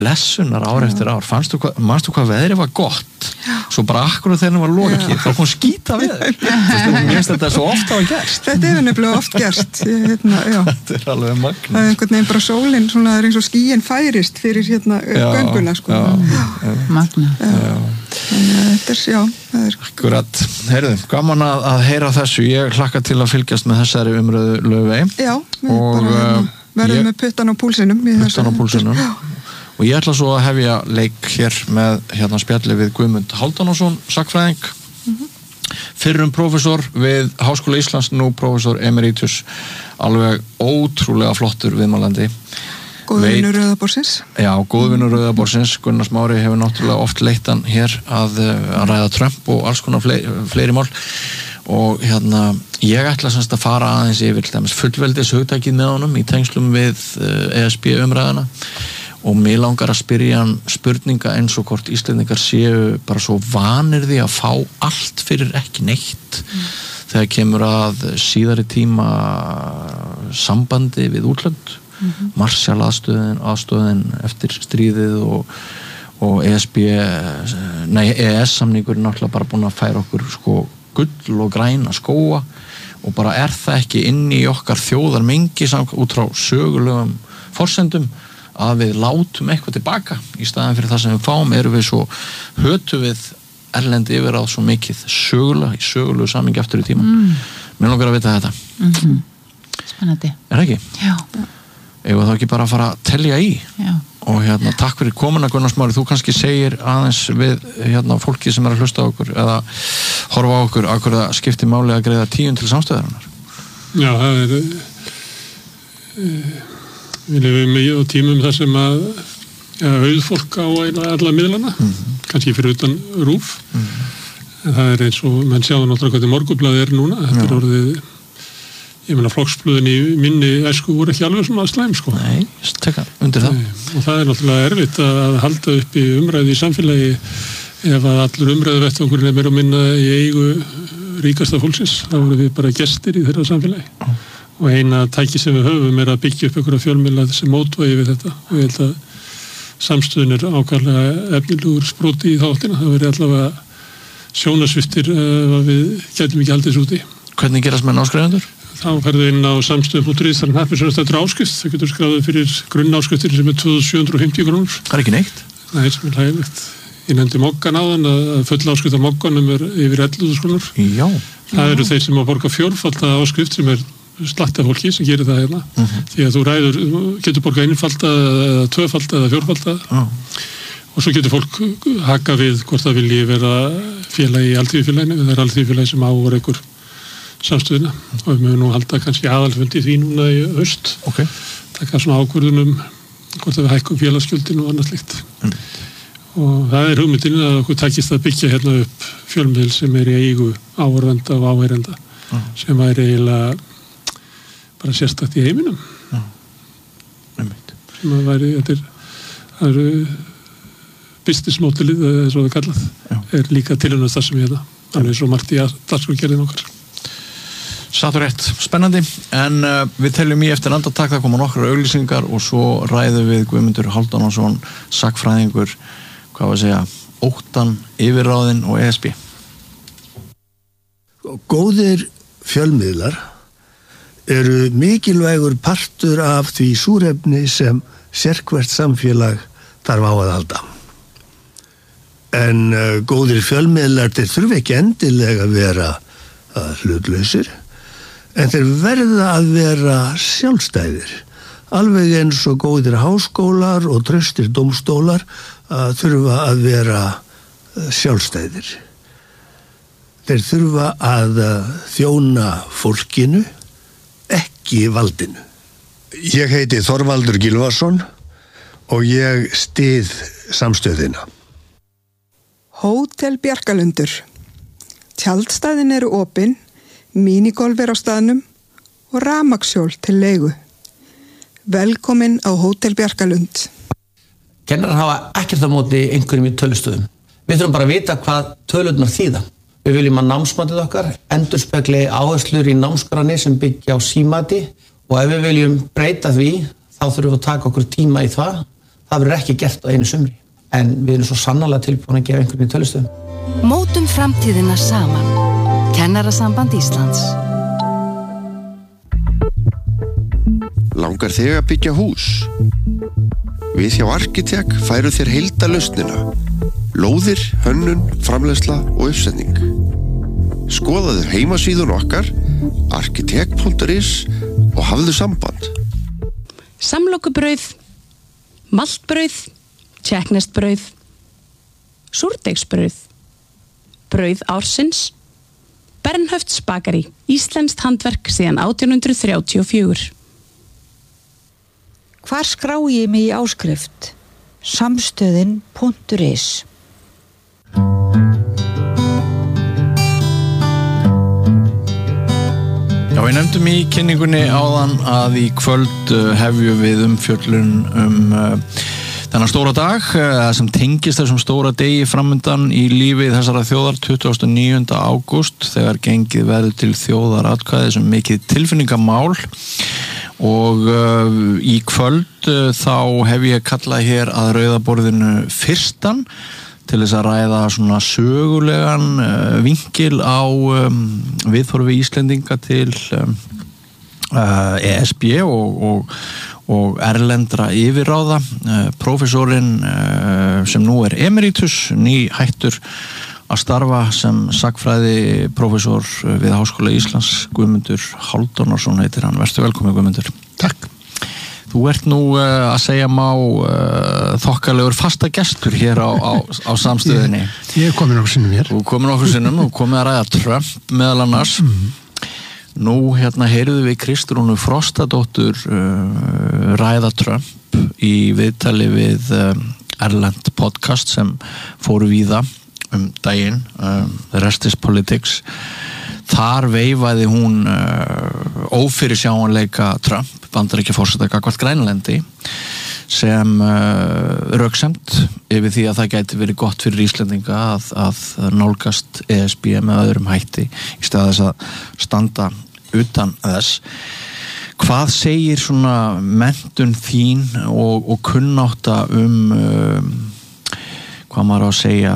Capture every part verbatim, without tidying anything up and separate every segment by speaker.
Speaker 1: lessunar ár eftir ár, fannstu hvað, manstu hvað veðrið var gott, já. Svo bara akkurat þegar það var lokið, þá kom skýta veður. Mér finnst þetta svo oft hafa gerst.
Speaker 2: Þetta er nefnilega oft gerst. Hérna, já.
Speaker 1: Þetta er alveg magna.
Speaker 2: Það er einhvern veginn bara sólinn, svona það er eins og skýin færist fyrir hérna gönguna, sko.
Speaker 1: Já, já.
Speaker 3: Magna.
Speaker 2: Já. Þannig að þetta er, já, það er...
Speaker 1: Akkurat. Heyrðu, gaman að, að heyra þessu. Ég hlakka til að fylgjast með þessari umröðu Laufey.
Speaker 2: Já, við
Speaker 1: og,
Speaker 2: bara verðum
Speaker 1: ég,
Speaker 2: með puttan á púlsinum.
Speaker 1: Puttan á púlsinum. Já. Og ég ætla svo að hefja leik hér með hérna spjalli við Guðmund Hálfdanarson, sagnfræðing, mm-hmm. fyrrum prófessor við Háskóla Íslands, nú prófessor emeritus, alveg ótrúlega flottur viðmælandi.
Speaker 2: Góðvinur Rauðaborsins.
Speaker 1: Já, góðvinur Rauðaborsins. Gunnar Smári hefur náttúrulega oft leitt hann hér að, að ræða Trump og alls konar fleiri, fleiri mál. Og hérna, ég ætla semst að fara aðeins yfir fullveldis hugtakið með honum í tengslum við E S B umræðuna. Og mig langar að spyrja hann spurninga eins og hvort Íslendingar séu bara svo vanir því að fá allt fyrir ekki neitt mm. þegar kemur að síðari tíma sambandi við útlönd, mm-hmm. Marshall aðstöðin, aðstöðin eftir stríðið og, og E S B, nei, E E S-samningurinn náttúrulega bara búin að færa okkur sko gull og græna skóa og bara er það ekki inn í okkar þjóðar mengi út frá sögulegum forsendum að við látum eitthvað tilbaka í staðan fyrir það sem við fáum erum við svo hötu við erlendi yfir á svo mikið sögulega í sögulegu samhengi aftur í tíman mm. mér langar að vita þetta
Speaker 3: mm-hmm. Spennandi.
Speaker 1: Er það ekki?
Speaker 3: Já.
Speaker 1: Eða þá ekki bara að fara að telja í
Speaker 3: Já.
Speaker 1: Og hérna takk fyrir komuna Gunnar Smári, þú kannski segir aðeins við hérna fólki sem er að hlusta á okkur eða horfa á okkur að hverja skipti máli að greiða tíun til samstöðarinnar.
Speaker 4: Já, það er uh, við lifum á tímum þar sem að ja, auðfólk á alla miðlana, mm-hmm. kannski fyrir utan rúf, mm-hmm. en það er eins og menn sjáðu náttúrulega hvað morgunblaðið er núna, þetta er orðið, ég meina flokksblöðin í minni æsku voru ekki alveg svona slæm, sko.
Speaker 1: Nei, tekka undir það.
Speaker 4: Nei, og það er náttúrulega erfitt að halda upp í umræði í samfélagi ef að allur umræðu vettvangurinn er meira og minna í eigu ríkasta fólksins, þá voru við bara gestir í þeirra samfélagi. Mm. Og eina tæki sem við höfum er að byggja upp einhverja fjölmiðla sem mótvægi við þetta og ég held að samstöðun er ákvarlega efnilegur sproti í þáttina, það verður allavega sjónasviftir uh, að við getum ekki haldið þessu úti.
Speaker 1: Hvernig gerast menn áskrifundur?
Speaker 4: Þá ferðu inn á samstöðun punktur is þar en happið sem þetta er áskrift, það getur skráðið fyrir grunnáskristir sem er tvö þúsund sjö hundruð og fimmtíu krónur. Það
Speaker 1: er ekki neitt?
Speaker 4: Það er sem er hægilegt. Ég nefndi mokkan áðan að full áskrift af mokkanum er yfir ellefu þúsund krónur.
Speaker 1: Já.
Speaker 4: Það eru þeir sem að borga fjórfalda áskrift sem er slatta fólki sem gerir það hérna uh-huh. því að þú ræður, getur borgað einfalda eða tvöfalda eða fjórfalda uh. og svo getur fólk haka við hvort það vilji vera félagi í alþýðufélaginu, það er alþýðufélagi sem ávar einhver samstöðuna uh. og við mögum nú halda kannski aðalfundi því núna í haust
Speaker 1: okay.
Speaker 4: taka svona ákvörðunum hvort það við hækkum félagsgjöldin og annað slikt uh. og það er hugmyndin að okkur takist að byggja hérna upp fjölmiðil sem er í eigu áhorfenda og áheyrenda uh. sem er eiginlega bara sérstakt í heiminum
Speaker 1: Já, einmitt
Speaker 4: sem að væri, þetta er það eru business modelið, eins og það kallað Já. Er líka tilhörnast það sem ég þetta alveg svo margt í að dagskrárgerðin okkar
Speaker 1: Sattur rétt, spennandi en uh, við teljum í eftir andartak það koma nokkrar auglýsingar og svo ræðum við Guðmundur Hálfdanarson sagnfræðingur, hvað var að segja óttan, yfirráðin og E S B
Speaker 5: Góðir fjölmiðlar eru mikilvægur partur af því súrefni sem sérhvert samfélag þarf á að halda. En uh, góðir fjölmiðlar þeir þurfa ekki endilega að vera uh, hlutlausir, en þeir verða að vera sjálfstæðir. Alveg eins og góðir háskólar og traustir dómstólar uh, þurfa að vera uh, sjálfstæðir. Þeir þurfa að uh, þjóna fólkinu, ekki valdinu. Ég heiti Þorvaldur Gylfason og ég styð samstöðina.
Speaker 2: Hótel Bjarkalundur. Tjaldstæðin eru opin, minigolf er á staðnum og rafmagnshjól til leigu. Velkomin á Hótel Bjarkalund.
Speaker 6: Kennarar hafa ekkert á móti einhverjum í tölustöðum. Við þurfum bara að vita hvað tölurnar þýða. Við viljum að námsmatið okkar endurspegli áherslur í námskránni sem byggja á símati og ef við viljum breyta því þá þurfum við að taka okkur tíma í það. það verður ekki gert á einu sumri. En við erum svo sannarlega tilbúin að gefa einhvern í tölustöðum.
Speaker 7: Mótum framtíðina saman. Kennarasamband Íslands.
Speaker 8: Langar þig að byggja hús? Við hjá Arkitek færu þér heildarlausnina. Lóðir, hönnun, framleiðsla og uppsetning. Skoðaðu heimasíðun okkar arkitek punktur is og hafðu samband.
Speaker 9: Samlokubrauð, maltbrauð, tékkneskt-brauð, súrdeigsbrauð, brauð ársins, Bernhöfts bakari, íslenskt handverk síðan átján hundrað þrjátíu og fjögur.
Speaker 10: Hvar skrái ég mig í áskrift? Samstöðin punktur is.
Speaker 1: Já, við nefndum í kynningunni áðan að í kvöld hefjum við umfjöllun um uh, þennan stóra dag uh, sem tengist þessum stóra degi framundan í lífi þessara þjóðar tuttugasta og níunda ágúst þegar gengið verður til þjóðaratkvæði sem mikið tilfinningamál og uh, í kvöld uh, þá hef ég kallað hér að rauðaborðinu fyrstan til þess að ræða svona sögulegan uh, vinkil á um, viðhorfi Íslendinga til um, uh, E S B og, og, og erlendra yfirráða. Uh, Prófessorinn uh, sem nú er emeritus, ný hættur að starfa sem sagnfræði prófessor við Háskóla Íslands, Guðmundur Hálfdánarson heitir hann. Vertu velkominn, Guðmundur.
Speaker 5: Takk.
Speaker 1: Þú ert nú uh, að segja má uh, þokkalegur fasta gestur hér á, á, á samstöðinni.
Speaker 5: Ég, ég er komin okkur sinnum hér.
Speaker 1: Þú er komin okkur sinnum og komið að ræða Trump meðal annars. Mm. Nú hérna heyrðum við Kristrúnu Frostadóttur uh, ræða Trump í viðtali við um, erlend podcast sem fóru víða um daginn, um, The Rest is Politics. Þar veifaði hún uh, ófyrirsjáanleika Trump, Bandaríkjaforseta gagnvart Grænlandi, sem uh, röksemd yfir því að það gæti verið gott fyrir Íslendinga að, að nálgast E S B með öðrum hætti í stað þess að standa utan þess. Hvað segir svona menntun þín og, og kunnátta um um hvað maður á að segja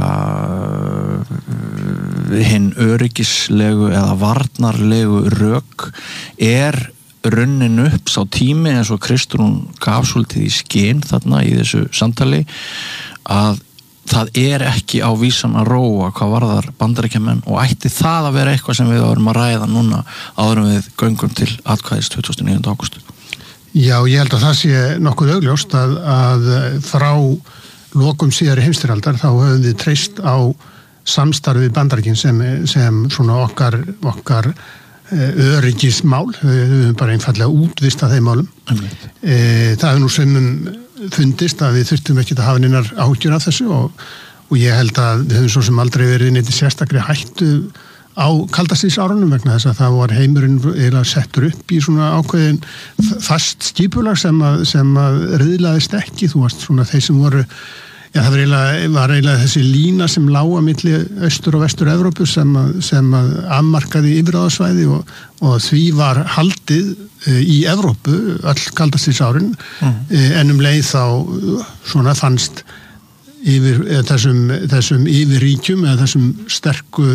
Speaker 1: hinn öryggislegu eða varnarlegu rök er runnin upp sá tími eins og Kristrún gaf svolítið í skyn þarna í þessu samtali að það er ekki á vísan að róa hvað varðar Bandaríkjamenn og ætti það að vera eitthvað sem við vorum að ræða núna áður en við göngum til atkvæðis tuttugasta og níunda ágúst.
Speaker 11: Já, ég held að það sé nokkuð augljóst að, að frá lokum síðari heimsstyrjaldar þá höfum við treyst á samstarfið Bandaríkin sem, sem svona okkar, okkar öryggismál, við höfum bara einfallega útvist að þeim málum. Mm. E, það hefur nú sömum fundist að við þurftum ekki að hafa neinar áhyggjur af þessu og, og ég held að við höfum svo sem aldrei verið neitt sérstakri hættu á kaldastríðsárunum vegna þess að það var heimurinn eiginlega settur upp í svona ákveðin fast skipulag sem að, sem að riðlaðist ekki, þú varst svona þeir sem voru, já það var eiginlega, var eiginlega þessi lína sem lá á milli austur og vestur Evrópu sem að, sem að afmarkaði yfirráðasvæði og, og því var haldið e, í Evrópu öll kaldastríðsárin mm. e, en um leið þá svona fannst yfir e, þessum, þessum yfirríkjum eða þessum sterku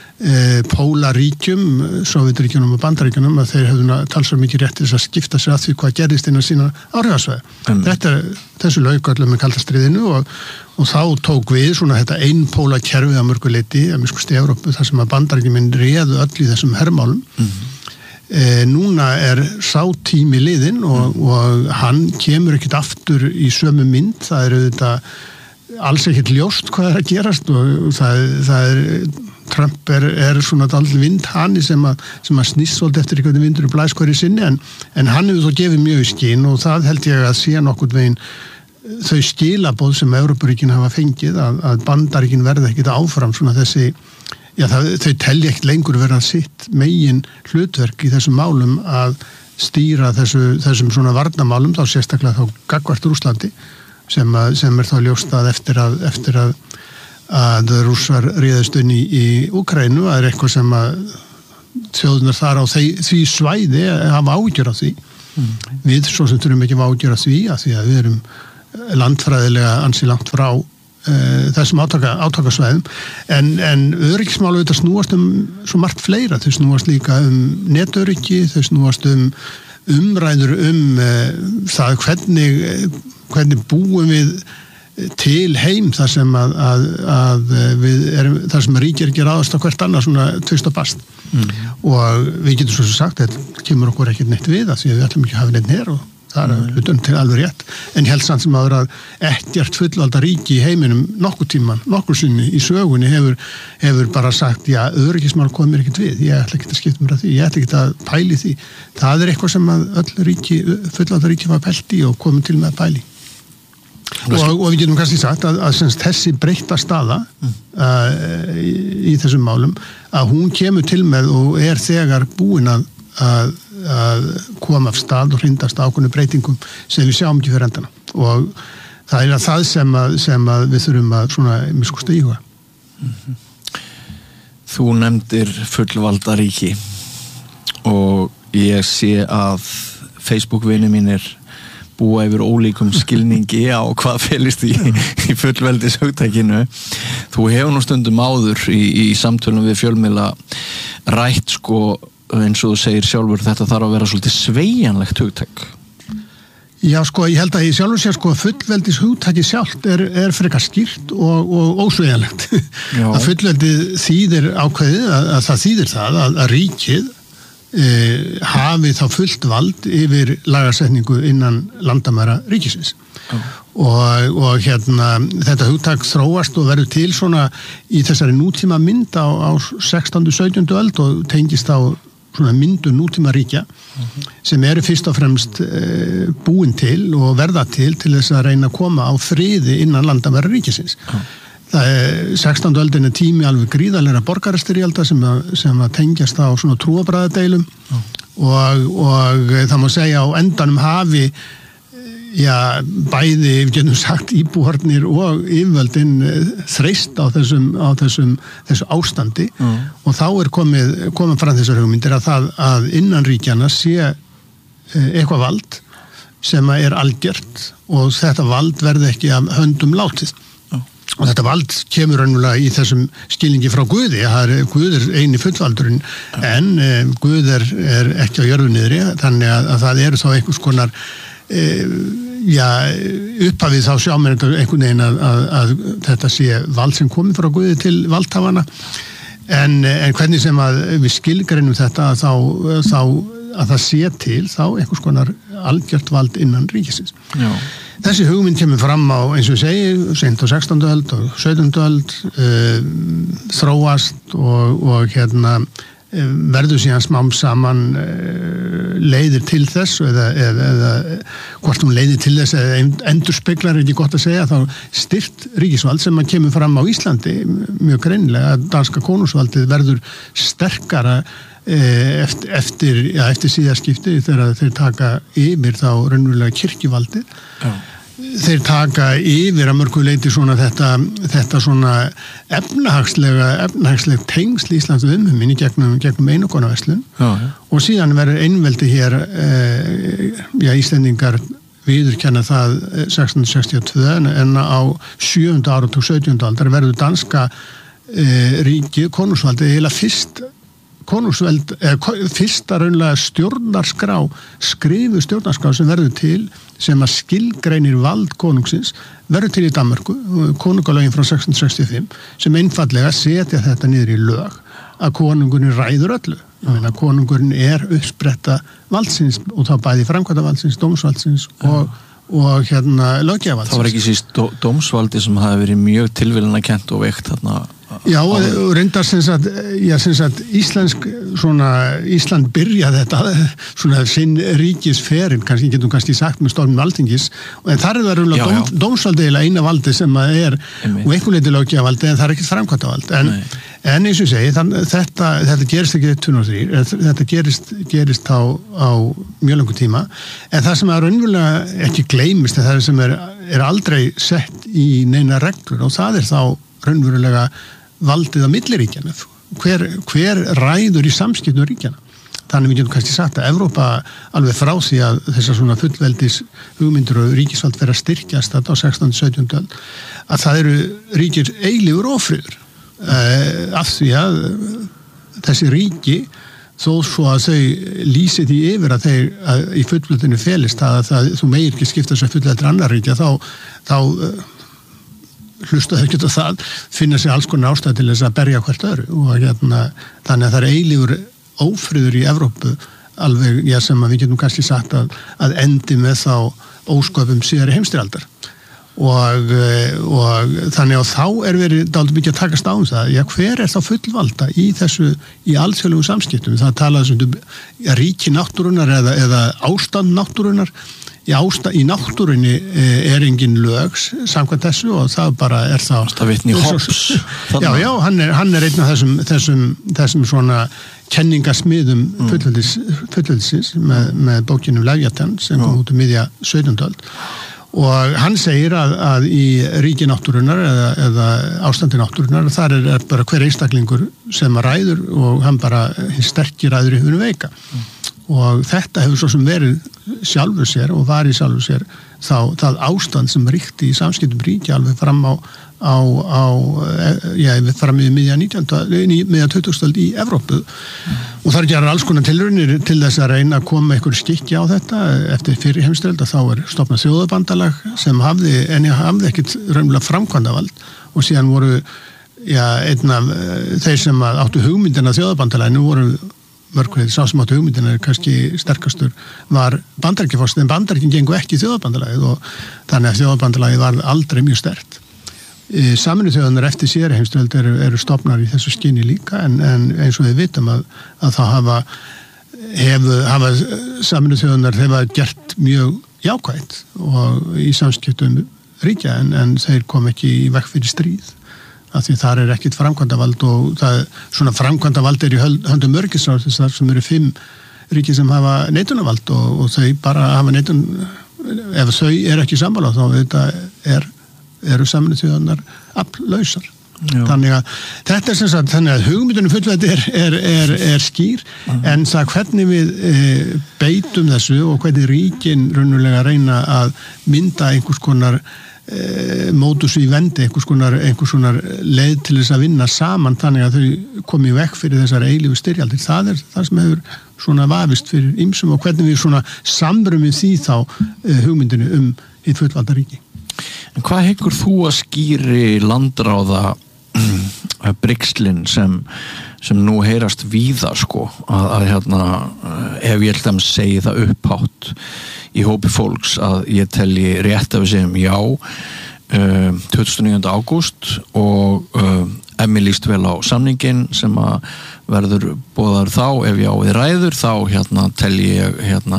Speaker 11: Pólaríkjum, Sovétríkjunum og Bandaríkjunum að þeir hefðu talsvað mikið rétt til þess að skipta sér að því hvað gerðist innan sína áhrifasvæði. Mm. Þetta, þessu lauk öllum með kaldastríðinu og, og þá tók við svona þetta einpóla kerfið að mörgu leyti, að mjög skusti Evrópu, þar sem að Bandaríkjuminn réðu öll í þessum hermálum. Mm. E, núna er sá tími liðinn og, mm. og hann kemur ekkit aftur í sömu mynd, það er auðvitað alls ekkert ljóst hvað er að gerast og það, það er Trump er, er svona dálítið vindhani sem að, sem að snýst svolítið eftir einhvern vindur og blæs hverju sinni en, en hann hefur þó gefið mjög í skyn og það held ég að sé nokkurn veginn þau skilaboð sem Evrópuríkin hafa fengið að, að Bandaríkin verði ekkit áfram svona þessi, já það, þau telja ekkert lengur verða sitt megin hlutverk í þessum málum að stýra þessu, þessum svona varnamálum þá sérstaklega þá gagnvart Rússlandi sem, að, sem er þá ljóst að eftir að, eftir að að Rússar réðust inn í, í Úkraínu, það er eitthvað sem að þjóðunar þar á því, því svæði hafa ágjör af því. Mm. Við svo sem þurfum ekki að ágjör af því að því að við erum landfræðilega ansi langt frá uh, þessum átaka, átakasvæðum en, en öryggismál auðvitað snúast um svo margt fleira, þau snúast líka um netöryggi, þau snúast um umræður um uh, það hvernig, hvernig búum við til heim þar sem að, að, að við erum, þar sem að ríkir ekki ráðast á hvert annað svona tvist og bast mm. og við getum svo sagt að þetta kemur okkur ekkert neitt við að því að við ætlum ekki að hafa neitt hér og það er hlutum til alveg rétt en held samt sem aður að ekkert fullvalda ríki í heiminum nokkur tíman, nokkur sinni í sögunni hefur, hefur bara sagt já, öryggismál komir ekkert við, ég ætla ekki að skipta mér að því, ég ætla ekki að pæli því það er eitthvað sem að öll ríki, fullvalda ríki var pælt í og komið til með að pæli Og, og við getum kannski sagt að, að semst, þessi breytta staða mm. uh, í, í þessum málum að hún kemur til með og er þegar búin að, að, að koma af stað og hrindast ákveðnum breytingum sem við sjáum ekki fyrir endana og það er að það sem, að, sem að við þurfum að svona miskusta íhuga
Speaker 1: mm-hmm. Þú nefndir fullvalda ríki og ég sé að Facebook-vinir mínir búa yfir ólíkum skilningi á hvað felist í, í fullveldis hugtækinu. Þú hefur nú stundum áður í, í samtölum við fjölmiðla rætt sko eins og þú segir sjálfur þetta þarf að vera svolítið sveigjanlegt hugtæk.
Speaker 11: Já sko ég held að ég sjálfur sé sko fullveldis hugtæki sjálft er, er frekar skýrt og, og ósveigjanlegt. Að fullveldið þýðir ákveðið að, að það þýðir það að, að ríkið Eh, hafi þá fullt vald yfir lagasetningu innan landamæra ríkisins oh. og, og hérna þetta hugtak þróast og verður til svona í þessari nútíma mynd á, á sextándu sautjándu öld og tengist á svona myndu nútíma ríkja uh-huh. sem eru fyrst og fremst eh, búin til og verða til til þess að reyna að koma á friði innan landamæra ríkisins oh. Það er sextándu öldin er tími alveg gríðarlega borgarastyrjalda sem að, sem að tengjast á svona trúabræðadeilum mm. og, og það má segja á endanum hafi já, bæði, við getum sagt íbúarnir og yfirvöldin þreist á þessum, á þessum þessu ástandi mm. og þá er komið, komið fram þessar hugmyndir að það að innan ríkjana sé eitthvað vald sem er algjört og þetta vald verði ekki af höndum látið. Og þetta vald kemur raunverulega í þessum skilningi frá Guði, það er Guð er eini fullvaldurinn, en eh, Guð er, er ekki á jörðu niðri, þannig að, að það eru þá einhvers konar eh, já, upphafið þá sjá mér einhvern veginn að, að, að þetta sé vald sem komið frá Guði til valdhafana, en, en hvernig sem að við skilgreinum þetta þá, þá að það sé til þá einhvers konar algjört vald innan ríkisins. Já. Þessi hugmynd kemur fram á, eins og ég segi, seint á sextándu öld og sautjándu öld, uh, þróast og, og hérna uh, verður síðan smám saman uh, leiðir til þess eða, eða, eða hvort hún leiðir til þess eða endurspeglar er ekki gott að segja, þá styrt ríkisvald sem að kemur fram á Íslandi mjög greinilega að danska konungsvaldið verður sterkara eftir, eftir, ja, eftir síðaskipti þegar þeir taka yfir þá raunverulega kirkjuvaldið. Já. Þeir taka yfir að mörgu leyti svona þetta, þetta svona efnahagslega, efnahagslega tengsl Íslands og umheiminni gegnum, gegnum einokonaverslun og síðan verður einveldi hér eh, já, Íslendingar viðurkenna það sextán sextíu og tvö en á sjöunda áratug sautjándu aldar verður danska eh, ríki, konungsvaldið heila fyrst konungsveld, eða fyrsta raunlega stjórnarskrá, skrifu stjórnarskrá sem verður til sem að skilgreinir vald konungsins verður til í Danmörku, konungalögin frá sextán sextíu og fimm sem einfallega setja þetta niður í lög að konungurinn ræður öllu. Ég meina, konungurinn er uppspretta valdsins og þá bæði framkvæmda valdsins, dómsvaldsins og, og hérna löggjavaldsins.
Speaker 1: Það var ekki síst dó, dómsvaldi sem hafi verið mjög tilvílina kent og veikt þarna.
Speaker 11: Já, og reyndar sem sagt, já, sem sagt íslensk, svona, Ísland byrjaði þetta svona sinn ríkisferinn, kannski getum kannski sagt með stofnum Alþingis, en þar er það rúmlega dóm, dómsvaldi eða eina valdi sem að er Einmitt. Og einhver leiti löggjavaldi en það er ekkert framkvæmdavald, en, en eins og segi, þann, þetta, þetta gerist ekki tvö þúsund og þrír, þetta gerist, gerist á, á mjög langur tíma, en það sem er raunverulega ekki gleymist, það sem er, er aldrei sett í neina reglur og það er þá raunverulega valdið á milliríkjana. Hver, hver ræður í samskiptum ríkjana? þannig við getum kannski sagt að Evrópa alveg frá því að þessar svona fullveldis hugmyndir og ríkisvald vera að styrkjast þetta á sextándu og sautjándu öld, að það eru ríkir eilífur ófriður uh, af því að þessi ríki þó svo að þau lýsi því yfir að þeir að í fullveldinu felist að það, þú meir ekki skipta sér fullveldir annar ríkja þá, þá uh, hlusta þau geta það, finna sér alls konar ástæð til þess að berja hvert öðru og hérna, þannig að það er eilífur ófriður í Evrópu alveg, já, sem að við getum kannski sagt að, að endi með þá ósköpum síðari heimsstyrjaldar og, og þannig að þá er verið dálítið mikið að takast á um það, já, hver er þá fullvalda í þessu, í alþjóðlegu samskiptum, það talaði um ríki náttúrunnar eða, eða ástand náttúrunnar. Í, ásta, í náttúrunni er engin lög samkvæmt þessu og það bara er það
Speaker 1: það vitni Hobbes
Speaker 11: já, já, hann er, hann er einn af þessum, þessum, þessum svona kenningasmiðum mm. fullveldis, fullveldisins með, með bókinum Leviathan sem kom út um miðja sautjándu öld og hann segir að, að í ríki náttúrunnar eða, eða ástandi náttúrunnar þar er, er bara hver einstaklingur sem ræður og hann bara sterkir ræður í húnu veika mm. og þetta hefur svo sem verið sjálfur sér og var í sjálfur sér þá það ástand sem ríkti í samskiptum ríki alveg fram á, á, á já, fram í miðja nítjándu miðja tuttugustu öld í Evrópu mm. og þar gerir alls konar tilraunir til þess að reyna að koma einhver skikki á þetta eftir fyrri heimsstyrjalda þá er stofnað þjóðabandalag sem hafði, en ég hafði ekkit raunverulega framkvæmdavald og síðan voru já, einn af þeir sem áttu hugmyndina þjóðabandalaginu voru mörgveið, sá sem áttu hugmyndina er kannski sterkastur var Bandaríkjaforseti en Bandaríkin gengu ekki í þjóðabandalagið og þannig að þjóðabandalagið var aldrei mjög sterkt. Sameinuðu þjóðirnar eftir síðari heimsstyrjöld eru, eru stofnar í þessu skyni líka en, en eins og við vitum að, að það hafa, hef, hafa Sameinuðu þjóðirnar þeir hafa gert mjög jákvætt og í samskiptum ríkja en, en þeir kom ekki í veg fyrir stríð. Af því þar er ekkit framkvæmdavald og það, svona framkvæmdavald er í höndum öryggisráðsins þar sem eru fimm ríki sem hafa neitunarvald og, og þau bara hafa neitun, ef þau er ekki sammála þá þetta er, eru Sameinuðu þjóðirnar afllausar. Þannig að þetta er sem sagt, þannig að hugmyndunum fullveldi er, er, er, er skýr mm. en það hvernig við e, beitum þessu og hvernig ríkin raunverulega reyna að mynda einhvers konar mótus í vendi, einhvers konar, einhvers konar leið til þess að vinna saman þannig að þau komi vekk fyrir þessar eilífu styrjaldir. Það er það sem hefur svona vafist fyrir ýmsum og hvernig við svona samrumum því þá uh, hugmyndinu um eitt fullvalda ríki.
Speaker 1: En hvað hyggur þú að skýri landráða brigslin sem, sem nú heyrast víða sko að, að hérna ef ég held að segja það upphátt í hópi fólks að ég telji rétt að við segjum já uh, tuttugasta og níunda ágúst og uh, ef mér líst vel á samningin sem að verður boðar þá ef ég á við ræður þá hérna telji ég hérna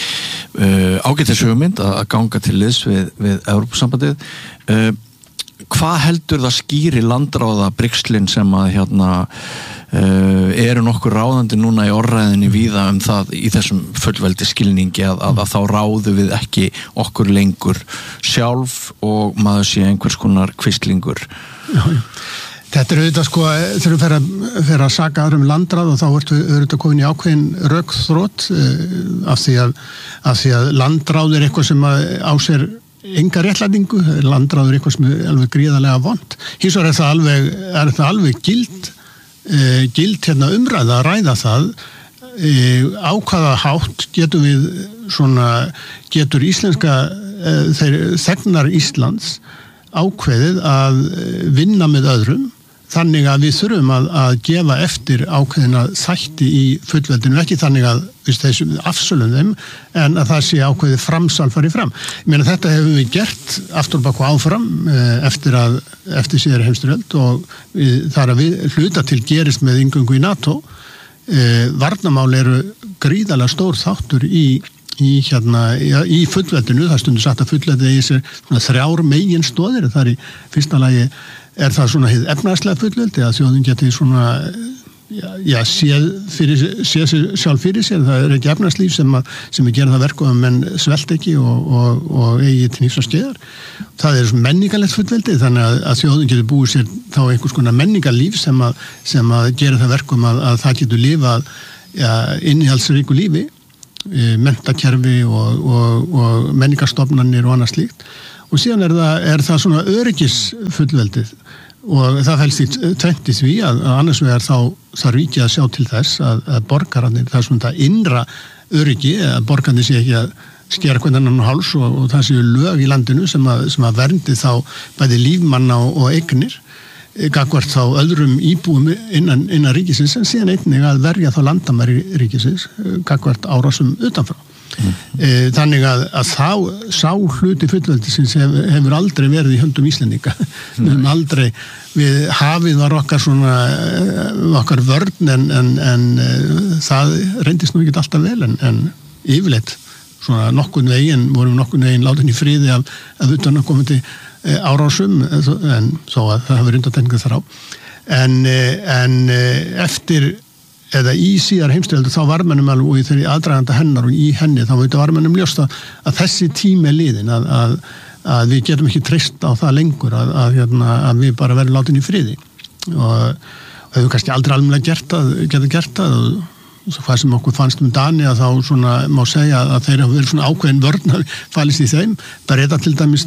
Speaker 1: uh, ágætis hugmynd að ganga til liðs við, við Evrópusambandið uh, hvað heldur það skýri landráða brigslin sem að hérna uh, eru nokkur ráðandi núna í orðræðinni víða um það í þessum fullveldi skilningi að, að, að þá ráðu við ekki okkur lengur sjálf og maður sé einhvers konar kvistlingur.
Speaker 11: Já, já. Þetta er auðvitað sko, þegar við fyrir að, fyrir að saka aðrum landráð og þá ertu auðvitað komin í ákveðin rökþrótt uh, af, því að, af því að landráð er eitthvað sem á sér enga réttlætingu, landráður eitthvað sem er alveg gríðarlega vont. Hins vegar er það alveg, er það alveg gild, uh, gild hérna umræða að ræða það uh, á hvaða hátt getum við svona, getur íslenska uh, þeir þegnar Íslands ákveðið að vinna með öðrum þannig að við þurfum að, að gefa eftir ákveðina þætti í fullveldinu, ekki þannig að við þessum afsölum þeim, en að það sé ákveðið framsal farið fram. Ég meina þetta hefum við gert aftur bak og áfram eftir að, eftir síðari heimsstyrjöld og við, þar að við hluta til gerist með inngöngu í NATO. Varnarmál eru gríðarlega stór þáttur í í hérna, í fullveldinu, það stundur sagt að fullveldið í sér svona þrjár megin stóðir, það er í fyrsta lagi er það svona hið efnaðslega fullveldi að þjóðin geti svona já, já séð, fyrir, séð sjálf fyrir sér, það er ekki efnahagslíf sem að, sem að gera það verku að menn svelt ekki og, og, og eigi til nýs og skeiðar. Það er menningarlegt fullveldi þannig að, að þjóðin getur búið sér þá einhvers konar menningarlíf sem að, sem að gera það verkum að, að það getur lifað ja, innihaldsríku lífi, menntakerfi og, og, og menningarstofnanir og annað slíkt. Og síðan er það, er það svona öryggisfullveldið og það felst í tvennt í því að, að annars vegar þá þarf ríkið að sjá til þess að, að borgararnir, það er svona innra öryggi, að borgarnir sé ekki að skera hvernig annan háls og, og það séu lög í landinu sem að, sem að verndi þá bæði lífmanna og, og eignir gagvart þá öðrum íbúum innan, innan ríkisins en síðan einnig að verja þá landamæri ríkisins gagvart árásum utanfrá. Mm. Þannig að, að þá sá hluti fullveldisins hef, hefur aldrei verið í höndum Íslendinga. Mm. Við hefum aldrei, við hafið var okkar svona okkar vörn en, en, en það reyndist nú ekki alltaf vel en, en yfirleitt svona nokkurn veginn, vorum nokkurn veginn látin í friði af, af utan að komandi árásum en þó að það hafi undantekningar þar á. En, en eftir eða í síðar heimstyrjaldi þá var mennum alveg og í þeirri aðdraganda hennar og í henni þá var mennum ljóst að, að þessi tími er liðin að, að, að við getum ekki treyst á það lengur að, að, hérna, að við bara verðum látin í friði og, og hefur kannski aldrei almennilega gert að geta gert að og hvað sem okkur fannst um Dani að þá svona má segja að þeir hafa verið svona ákveðin vörn fælist í þeim, bara þetta til dæmis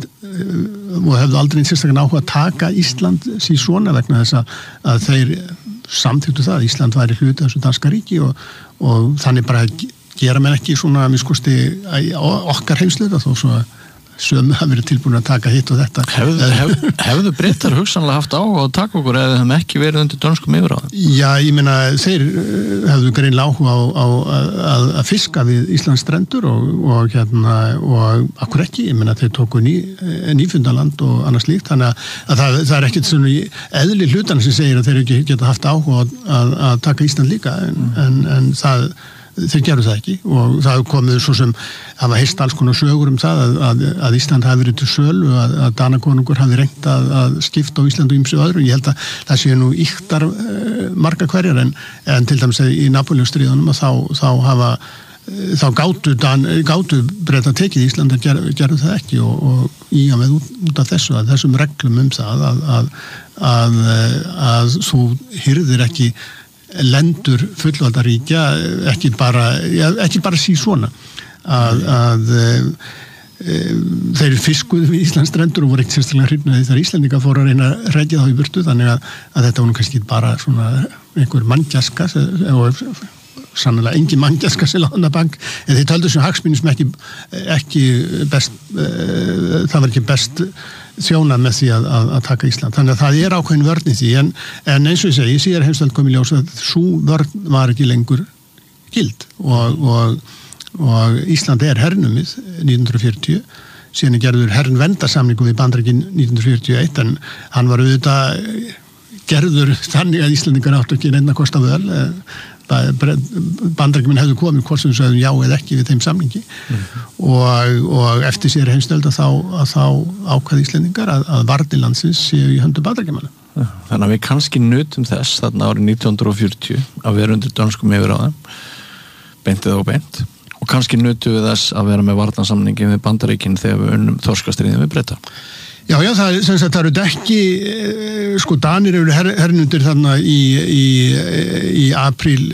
Speaker 11: og hefðu aldrei sérstaklega áhuga að taka Ísland sí svona vegna þess að, að þeir samþyktu það, Ísland væri hluti þessu danska ríki og, og þannig bara gera menn ekki svona miskusti okkar heimsleita þó svo sömu hafa verið tilbúin að taka hitt og þetta.
Speaker 1: Hefðu, hef, hefðu Bretar hugsanlega haft á að taka okkur eða þeim ekki verið undir dönskum yfirráðum?
Speaker 11: Já, ég meina, þeir hefðu greinlega áhuga á, á að, að fiska við Íslands strendur og, og hérna, og akkur ekki, ég meina, þeir tóku ný, nýfundaland og annars líkt, þannig að, að það, það er ekkert svona eðli hlutana sem segir að þeir ekki geta haft áhuga að, að taka Ísland líka, en, mm. en, en það þeir gerðu það ekki og það komið svo sem hafa heyrst alls konar sögur um það að, að, að Ísland hafi verið til sölu að, að Danakonungur hafi reynt að, að skipta á Ísland og ýmsu öðru. Ég held að það séu nú yktar uh, marga hverjar en, en til dæmis í Napóleónsstríðunum að þá, þá hafa þá gátu, Dan, gátu Bretar tekið Ísland að ger, gerðu það ekki og, og í að með út, út af þessu að þessum reglum um það að, að, að, að þú hirðir ekki lendur fullvaldaríkja ekki bara, ja, ekki bara sí svona að, að e, e, þeir fiskuðu við Íslands strendur og voru ekkert sérstaklega hrifnir þegar Íslendinga fóru að reyna að reykja þá í burtu þannig að, að þetta var nú kannski bara svona einhver manngjaska og sannlega engin manngjaska sem lána bank en þeir töldu sem hagsmunum sem ekki, ekki best e, það var ekki best þjónað með því að, að, að taka Ísland. Þannig að það er ákveðin vörn í því en, en eins og ég segi, síðar heimstöld kom í ljós að svo vörn var ekki lengur gild og, og, og Ísland er hernumið nítján hundruð fjörutíu síðan er gerður hernvendarsamningu við Bandaríkin nítján hundruð fjörutíu og eitt en hann var auðvitað gerður þannig að Íslandingar áttu ekki neina kosta völ Bandaríkjamenn hefðu komið hvort sem sögðum já eða ekki við þeim samningi mm-hmm. og, og eftir sér heimstöld að þá, að þá ákvað Íslendingar að, að varnir landsins séu í höndu Bandaríkjamanna.
Speaker 1: Þannig að við kannski nutum þess þarna árið nítján hundruð fjörutíu að vera undir dönskum yfirráðum beintið og beint og kannski nutum við þess að vera með varnarsamningi við Bandaríkin þegar við unnum þorskastríðin við Breta.
Speaker 11: Já, já, það, sem sagt, það eru ekki, sko, Danir eru her, hernundir þarna í, í, í apríl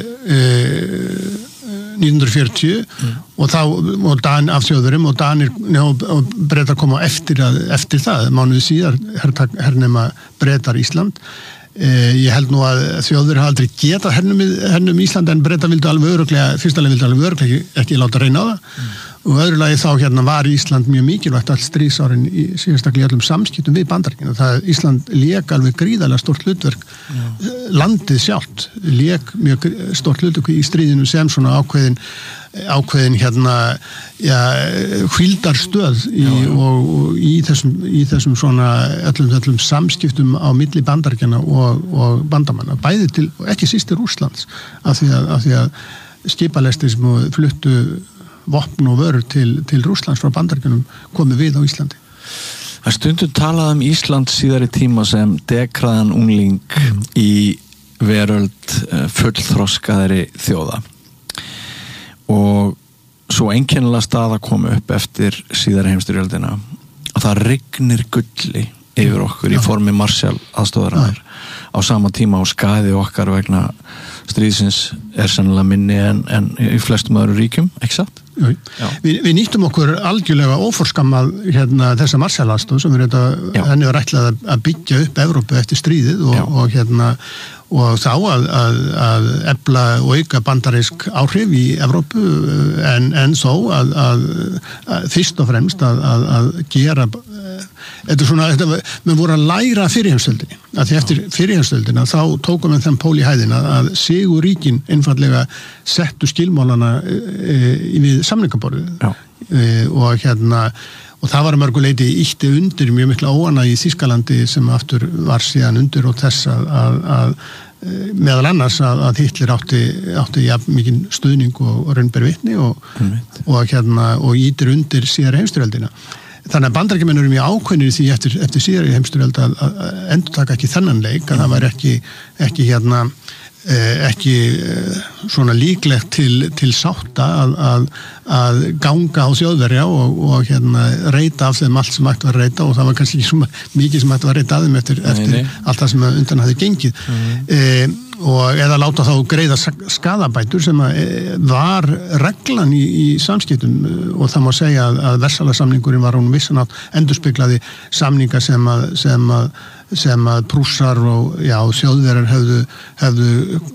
Speaker 11: eh, nítján hundruð fjörutíu mm. og þá, og Dan af þjóðurum og Danir og, og Bretar koma eftir, að, eftir það, mánuði síðar her, hernema Bretar Ísland. Eh, ég held nú að þjóður hafa aldrei getað hernum, hernum Ísland en Bretar vildu alveg öruglega, fyrstulega vildu alveg öruglega ekki, ekki láta reyna á það. Mm. Og öðru lagi þá hérna var Ísland mjög mikilvægt all stríðsárin í síðastaklega öllum samskiptum við Bandaríkina. Það Ísland lék alveg gríðarlega stort hlutverk. Já. Landið sjálft lék mjög stort hlutverk í stríðinu sem svona ákveðin, ákveðin hérna, ja, hvíldarstöð í, já, já. Og, og í, þessum, í þessum svona öllum, öllum samskiptum á milli Bandaríkina og, og bandamanna. Bæði til, ekki síst til Rússlands, af því að, af því að skipalestir sem fluttu vopn og vörur til, til Rússlands frá Bandaríkjunum komið við á Íslandi.
Speaker 1: Það stundum talað um Ísland síðari tíma sem dekraðan ungling mm. í veröld fullþroskaðri þjóða og svo einkennilega staða kom upp eftir síðari heimsstyrjöldina að það rignir gulli yfir okkur í formi Marshall aðstoðarinnar á sama tíma og skaði okkar vegna stríðsins er sennilega minni en, en í flestum öðru ríkjum, ekki satt?
Speaker 11: Vi, við nýttum okkur algjörlega óforskammað hérna, þessa Marshall aðstoð sem er þetta, henni var ætlað að byggja upp Evrópu eftir stríðið og, og hérna og þá að, að, að efla og auka bandarísk áhrif í Evrópu en, en þó að, að, að fyrst og fremst að, að, að gera þetta er svona, þetta, við vorum að læra fyrirheimstöldinni, að því eftir fyrirheimstöldina þá tókum við þeim pól í hæðina að sigur ríkin einfallega settu skilmálana e, e, við samningaborðið e, og hérna og það var mörguleiti ítti undir mjög mikla óana í Þýskalandi sem aftur var síðan undir og þess að, að, að meðal annars að, að Hitler átti, átti ja, mikinn stuðning og, og raunber vitni og, og, hérna, og ítir undir síðari heimstyrjöldina. Þannig að Bandaríkjamenn eru mjög ákveðnir í því eftir, eftir síðari heimstyrjöld að, að endurtaka ekki þennan leik, að það var ekki, ekki hérna ekki svona líklegt til, til sátta að, að, að ganga á Þjóðverja og, og hérna reyta af þeim allt sem ætti að reyta og það var kannski ekki svona mikið sem ætti að reyta af þeim eftir, eftir nei, nei. allt það sem undan hafði gengið mm. e, og eða láta þá greiða skaðabætur sem að var reglan í, í samskiptum og það má segja að, að Versailles-samningurinn var hún vissan átt endurspeglaði samninga sem að, sem að sem að Prússar og já, Þjóðverjar hefðu, hefðu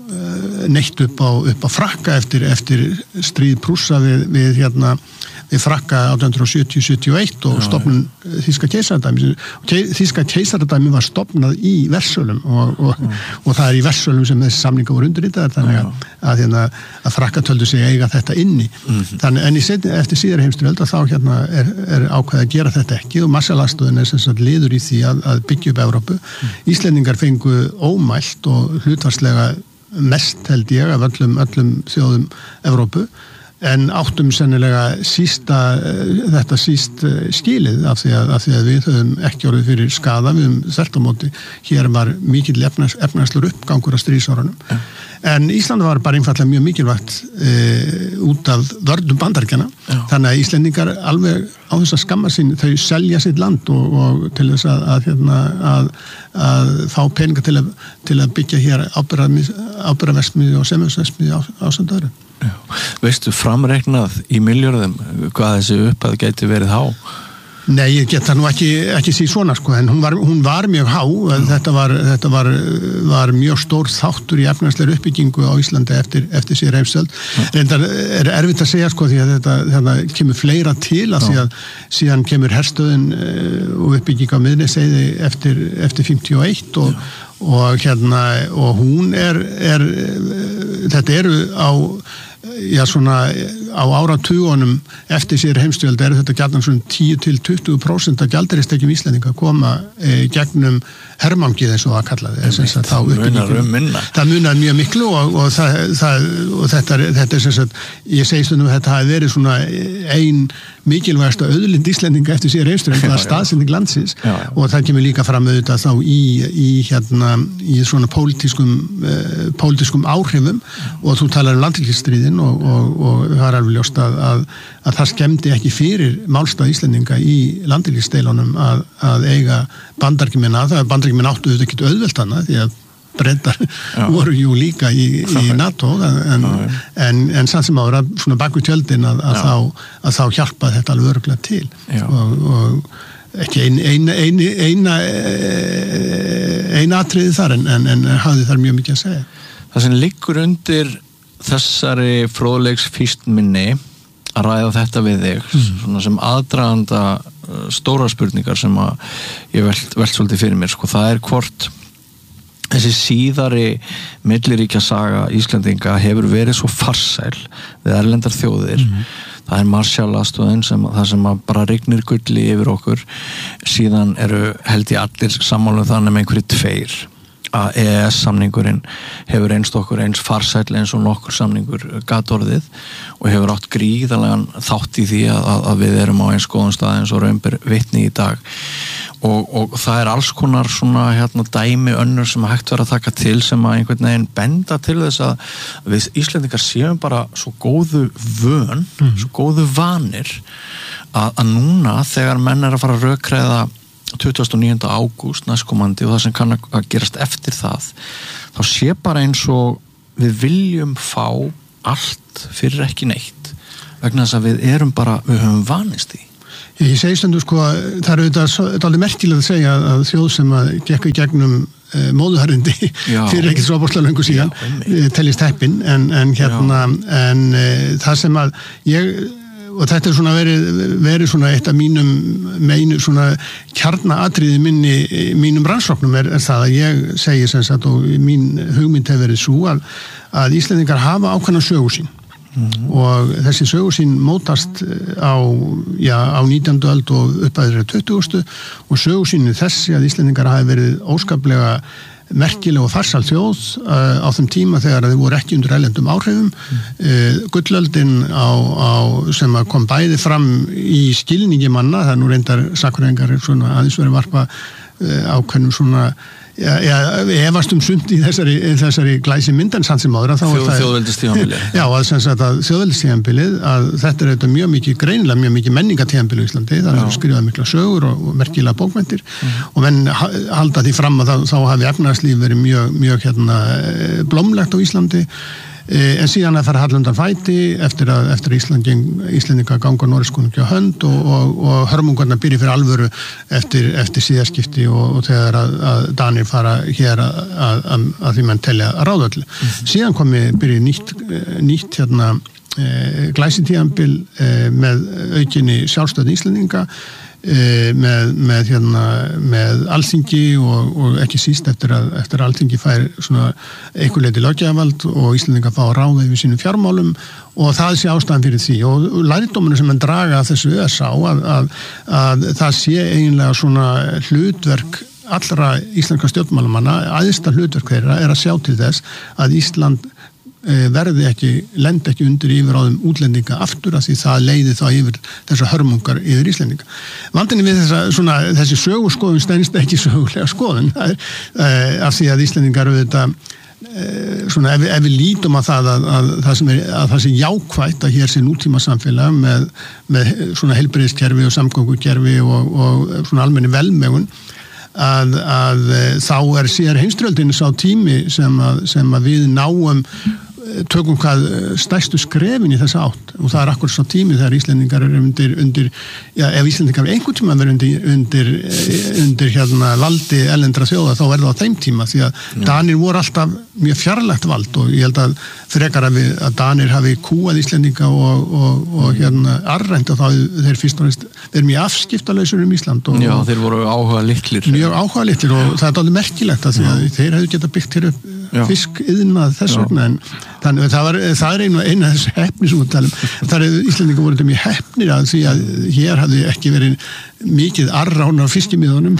Speaker 11: neitt upp á, upp á Frakka eftir, eftir stríð Prússa við, við, hérna, við Frakka átján hundruð sjötíu til sjötíu og eitt og stofnun Þýska keisaradæmi. Þýska keisaradæmi var stofnað í Versölum og, og, mm. og það er í Versölum sem þessi samninga voru undirritaðar þannig að, að, hérna, að Frakka töldu sig eiga þetta inni. Mm. Þannig, en í setni, eftir síðari heimstyrjöld þá hérna, er, er ákveð að gera þetta ekki og Marshall-aðstoðin er sem sagt liður í því að, að byggja upp Evrópu. Mm. Íslendingar fengu ómælt og hlutvarslega mest held ég af öllum, öllum þjóðum Evrópu en áttum sennilega sísta, þetta síst skilið af því að, af því að við höfum ekki orðið fyrir skaða, við höfum þvert á móti, hér var mikill efnags, efnagslur uppgangur af stríðsárunum. Ja. En Ísland var bara einfallega mjög mikilvægt e, út af vörðum Bandaríkjanna, ja. Þannig að Íslendingar alveg á þess að skamma sín, þau selja sitt land og, og til þess að, að, hérna, að, að fá peninga til að, til að byggja hér ábyrgðarverksmiðju og semjöfsverksmiðju á, á samt öðru. Já.
Speaker 1: Veistu framreiknað í milljörðum hvað þessi upphæð gæti verið há?
Speaker 11: Nei, ég get það nú ekki, ekki síð svona sko, en hún var, hún var mjög há, þetta, var, þetta var, var mjög stór þáttur í efnahagslegri uppbyggingu á Íslandi eftir, eftir síðar heimstöld. Reyndar er erfitt að segja sko því að þetta, þetta kemur fleira til að því að síðan kemur herstöðin og uppbygging á Miðnesheiði eftir, eftir fimmtíu og eitt og, og, hérna, og hún er, er, þetta eru á já svona á áratugunum eftir sér heimstyrjöld er þetta gjarnan svona tíu til tuttugu prósent af gjaldeyristekjum Íslendinga koma e, gegnum hermangið eins og að kalla þið það munar mjög miklu og, og, það, það, og þetta, er, þetta er sem sagt, ég segist nú að þetta hafi verið svona ein mikilvægasta auðlind Íslendinga eftir sér heimstyrjöld, það er staðsending landsins já, já. Og það kemur líka fram auðvitað þá í, í hérna í svona pólitískum uh, pólitískum áhrifum og þú talar um landhelgisstríðin og, og, og það er alveg ljóst að, að, að það skemmdi ekki fyrir málstað Íslendinga í landhelgisdeilunum að, að eiga Bandaríkjamenn að það Bandaríkjamenn áttu auðvitað ekki auðvelt hana því að Bretar voru jú líka í, í NATO en, en, en samt sem ára svona bak við tjöldin að, að, þá, að þá hjálpa þetta alveg öruglega til og, og ekki ein, ein, ein, eina eina atriði þar en, en, en hafði þar mjög mikið að segja.
Speaker 1: Það sem liggur undir þessari fróðleiks fyrstminni að ræða þetta við þig mm. svona sem aðdraganda stóra spurningar sem að ég velt, velt svolítið fyrir mér sko, það er hvort þessi síðari milliríkja saga Íslendinga hefur verið svo farsæl við erlendar þjóðir mm. það er Marshall-aðstoðin sem, það sem að bara rignir gulli yfir okkur síðan eru held ég allir sammála um þannig með einhverju tveir að E E S-samningurinn hefur einst okkur eins farsæll eins og nokkur samningur gat orðið og hefur átt gríðarlegan þátt í því að, að við erum á eins góðum stað eins og raun ber vitni í dag og, og það er alls konar svona hérna dæmi önnur sem hægt verið að taka til sem að einhvern veginn benda til þess að við Íslendingar séum bara svo góðu vön, mm. svo góðu vanir að, að núna þegar menn er að fara að rökræða tuttugasta og níunda ágúst næstkomandi og það sem kann að gerast eftir það, þá sé bara eins og við viljum fá allt fyrir ekki neitt vegna þess að við erum bara, við höfum vanist því.
Speaker 11: Ég segi stundu sko, það er auðvitað alveg merkilega að segja að þjóð sem að gekk í gegnum uh, móðuharindi fyrir ekkert svo bórslega löngu síðan uh, teljist heppin, en, en hérna Já. en uh, það sem að ég, og þetta er svona verið, verið svona eitt af mínum meinu svona kjarnaatriði minni, mínum rannsóknum er, er það að ég segi sem sagt, og mín hugmynd hefur verið svo að, að Íslendingar hafa ákveðna sögu sín. Mm-hmm. Og þessi sögur sín mótast á, já, á nítjándu öld og uppæðri tuttugustu og sögur sín þessi að Íslendingar hafi verið óskaplega merkileg og farsal þjóð uh, á þeim tíma þegar þeir voru ekki undir erlendum áhrifum. Mm. Uh, gullöldin á, á, sem kom bæði fram í skilningi manna, það er nú reyndar sakfræðingar svona aðeins verið varpa uh, ákveðnum svona Já, já, efast um sund í þessari, þessari glæsi mynd en samt sem áður
Speaker 1: Þjóð, þjóðveldistíðanbilið
Speaker 11: Já, að, að, að þjóðveldistíðanbilið að þetta er þetta mjög mikið greinilega mjög mikið menningatíðanbilið í Íslandi, það er skrifað mikla sögur og, og merkilega bókmenntir mm. og menn halda því fram að þá, þá hafi efnahagslíf verið mjög, mjög hérna, blómlegt á Íslandi en síðan að fara hallundan fæti eftir að, eftir að Íslanding, Íslendinga ganga Noregskonungi á hönd og, og, og hörmungarna byrja fyrir alvöru eftir, eftir síðaskipti og, og þegar að, að Danir fara hér að, að, að, að því mann telja ráðöldu. Mm-hmm. Síðan komi byrja nýtt, nýtt hérna, e, glæsitíðanbil e, með aukinni sjálfstöð Íslendinga með, með, hérna, með Alþingi og, og ekki síst eftir að, eftir að Alþingi fær svona einhver leyti löggjafavald og Íslendingar fá að ráða yfir sínum fjármálum og það sé ástæðan fyrir því og lærdómurinn sem mann draga að þessu er sá að, að, að það sé eiginlega svona hlutverk allra íslenska stjórnmálamanna, æðsta hlutverk þeirra er að sjá til þess að Ísland verði ekki, lend ekki undir yfiráðum útlendinga aftur að því það leiði þá yfir þessar hörmungar yfir Íslendinga. Vandinni við þessa, svona, þessi sögurskoðun stendst ekki sögulega skoðun það er, uh, af því að Íslendingar auðvitað uh, svona ef, ef við lítum að það að, að, það sem er, að það sé jákvætt að hér sé nútíma samfélag með, með svona heilbrigðiskerfi og samgöngukerfi og, og svona almenni velmegun að, að þá er síðar heimsstyrjöldin sá tími sem að, sem að við náum tökum hvað stærstu skrefin í þessa átt og það er akkur svo tími þegar Íslendingar eru undir, undir já, ef Íslendingar er einhvern tíma verið undir, undir, undir hérna valdi ellendra þjóða þá verður það á þeim tíma því að já. Danir voru alltaf mjög fjarlægt vald og ég held að frekar að, við, að Danir hafi kúað Íslendinga og, og, og hérna arrænt og þá þeir fyrst og næst þeir mjög afskiptalausur um Ísland og,
Speaker 1: Já, þeir voru áhuga litlir
Speaker 11: mjög áhuga litlir og það er alveg merkilegt að því að þeir hefðu geta byggt hér upp fiskiðnað þess vegna en þannig að það, var, það er einu, einu af þessu heppni sem við talum. Það er Íslendingar voru mjög heppnir að því að hér hafði ekki verið mikið arrán á fiskimiðunum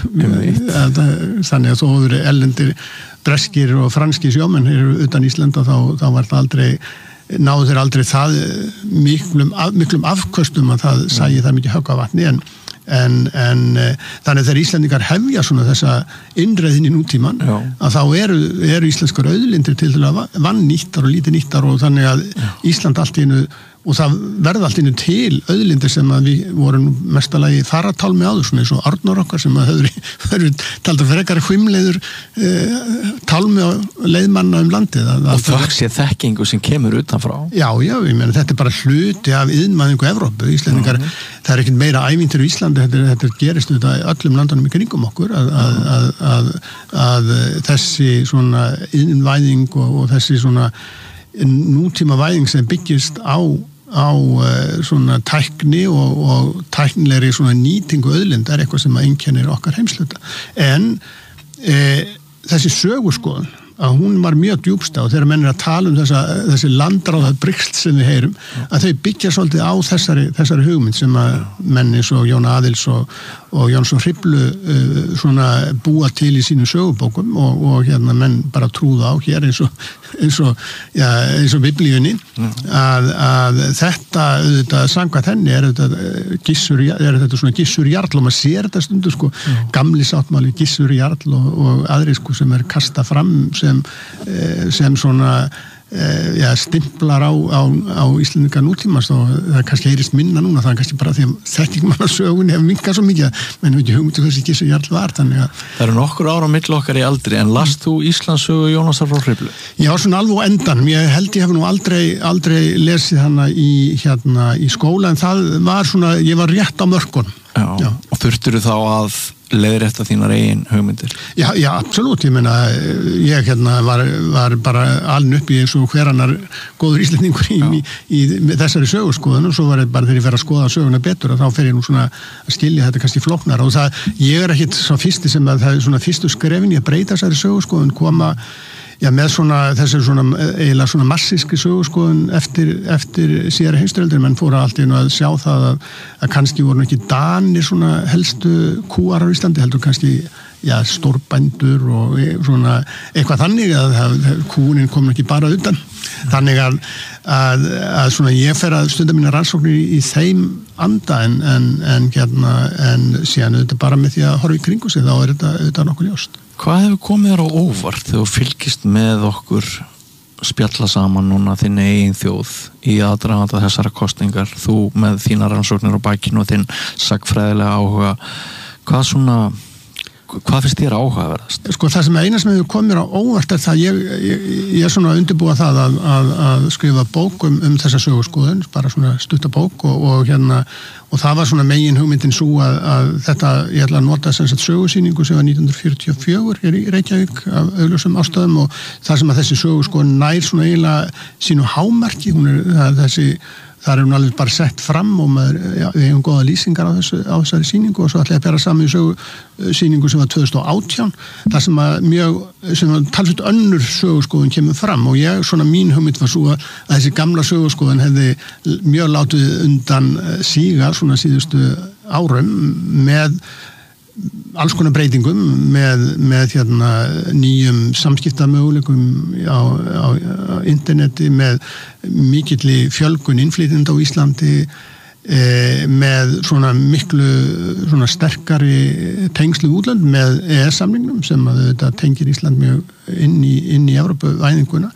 Speaker 11: þannig að þó voru ellendir breskir og franskir sjómenn hér utan Ísland og þá, þá var það aldrei náðu þeir aldrei það miklum, af, miklum afköstum að það sæi það mikið högg á vatni en En, en þannig þegar Íslendingar hefja svona þessa innreiðin í nútíman Já. Að þá eru, eru íslenskar auðlindir til að vannýttar og lítið nýttar og þannig að Já. Ísland allt í einu og það verða allt innu til auðlindir sem að við vorum mestalagi faratálmi áður svona eins og Arnór okkar sem að höfðu talda frekar hvimleiður eh, tálmi á leiðmanna um landið að,
Speaker 1: og þakk sé þekkingu sem kemur utanfrá
Speaker 11: Já, já, ég meina þetta er bara hluti af iðnvæðingu Evrópu, Íslendingar mm -hmm. það er ekkert meira ævintýri í Íslandi þetta, þetta gerist þetta í öllum landunum í kringum okkur að, að, að, að, að þessi svona iðnvæðing og, og þessi svona nútíma væðing sem byggist á á uh, svona tækni og, og tæknilegri svona nýtingu auðlind er eitthvað sem að einkennir okkar heimsluta en uh, þessi sögurskoðun að hún var mjög djúpsta og þegar menn er að tala um þessa, þessi landráða brixt sem við heyrum að þau byggja svolítið á þessari, þessari hugmynd sem að menn eins og Jón Aðils og, og Jónsson Hriflu uh, svona búa til í sínum sögubókum og, og hérna menn bara trúða á hér eins og, eins og, ja, eins og biblíunni að, að þetta auðvitað samkvæmt henni er þetta gissur, er þetta svona gissur jarl og maður sér þetta stundu sko gamli sáttmáli gissur jarl og, og aðri sko sem er kasta fram sem, sem svona e, ja, stimplar á, á, á Íslendinga nútímast og það kannski heyrist minna núna, það er kannski bara því að þekking mann á sögunni hefur minkað svo mikið, menn við ekki hugmyndu hversi ekki svo jarl var, þannig að
Speaker 1: Það eru nokkur ára á milli okkar í aldri, en last þú Íslandssögu Jónasar frá Hriflu?
Speaker 11: Já, svona alveg á endanum, ég held ég hef nú aldrei, aldrei lesið hana í, hérna, í skóla, en það var svona, ég var rétt á mörkunum.
Speaker 1: Já, já. Og þurftur þá að leiðrétta þínar eigin hugmyndir?
Speaker 11: Já, já, absolutt, ég meina, ég hérna var, var bara aln upp í eins og hver annar góður íslendingur í, í, í þessari sögurskoðun og svo var ég bara þegar ég fer að skoða söguna betur og þá fer ég nú svona að skilja þetta kannski flóknar og það, ég er ekkit svo fyrsti sem að það er svona fyrstu skrefin í að breyta þessari sögurskoðun koma Já, með svona, þessi svona, eiginlega svona massíski sögurskoðun eftir, eftir síðari heimsstyrjaldir, menn fóru allt í einu að sjá það að, að kannski voru ekki Danir svona helstu kúar á Íslandi, heldur kannski, já, stórbændur og svona eitthvað þannig að, að kúnin kom ekki bara utan. Þannig að, að, að svona ég fer að stunda mína rannsóknir í, í þeim anda en, en, en, hérna, en síðan auðvitað bara með því að horfa í kringu sig, þá er þetta auðvitað nokkuð ljóst.
Speaker 1: Hvað hefur komið þér á óvart þegar þú fylgist með okkur spjalla saman núna þinn eigin þjóð í aðdraganda þessara kosningar, þú með þína rannsóknir á bakinu og þinn sagfræðilega áhuga, hvað svona hvað finnst þér áhugaverðast?
Speaker 11: Sko það sem eina sem hefur komið á óvart er það ég, ég, ég er svona að undirbúa það að, að, að skrifa bók um, um þessa sögurskoðun, bara svona stutta bók og, og hérna og það var svona megin hugmyndin svo að, að þetta, ég ætla að nota sem sagt sögursýningu sem var nítján hundruð fjörutíu og fjögur hér í Reykjavík af augljósum ástæðum og það sem að þessi sögurskoðun nær svona eiginlega sínu hámarki, hún er það, þessi Það er hún alveg bara sett fram og maður, já, við hefum góða lýsingar á, þessu, á þessari sýningu og svo ætla ég að bera saman í sögu sýningu sem var tvö þúsund og átján, þar sem að mjög, sem að talsveit önnur sögurskoðun kemur fram og ég, svona mín hugmynd var svo að þessi gamla sögurskoðun hefði mjög látið undan síga svona síðustu árum með alls konar breytingum með, með hérna, nýjum samskiptamöguleikum á, á, á interneti með mikilli fjölgun innflytjenda á Íslandi e, með svona miklu svona sterkari tengslu útlönd með E E S-samningnum sem að þetta tengir Ísland mjög inn í, inn í Evrópuvæðinguna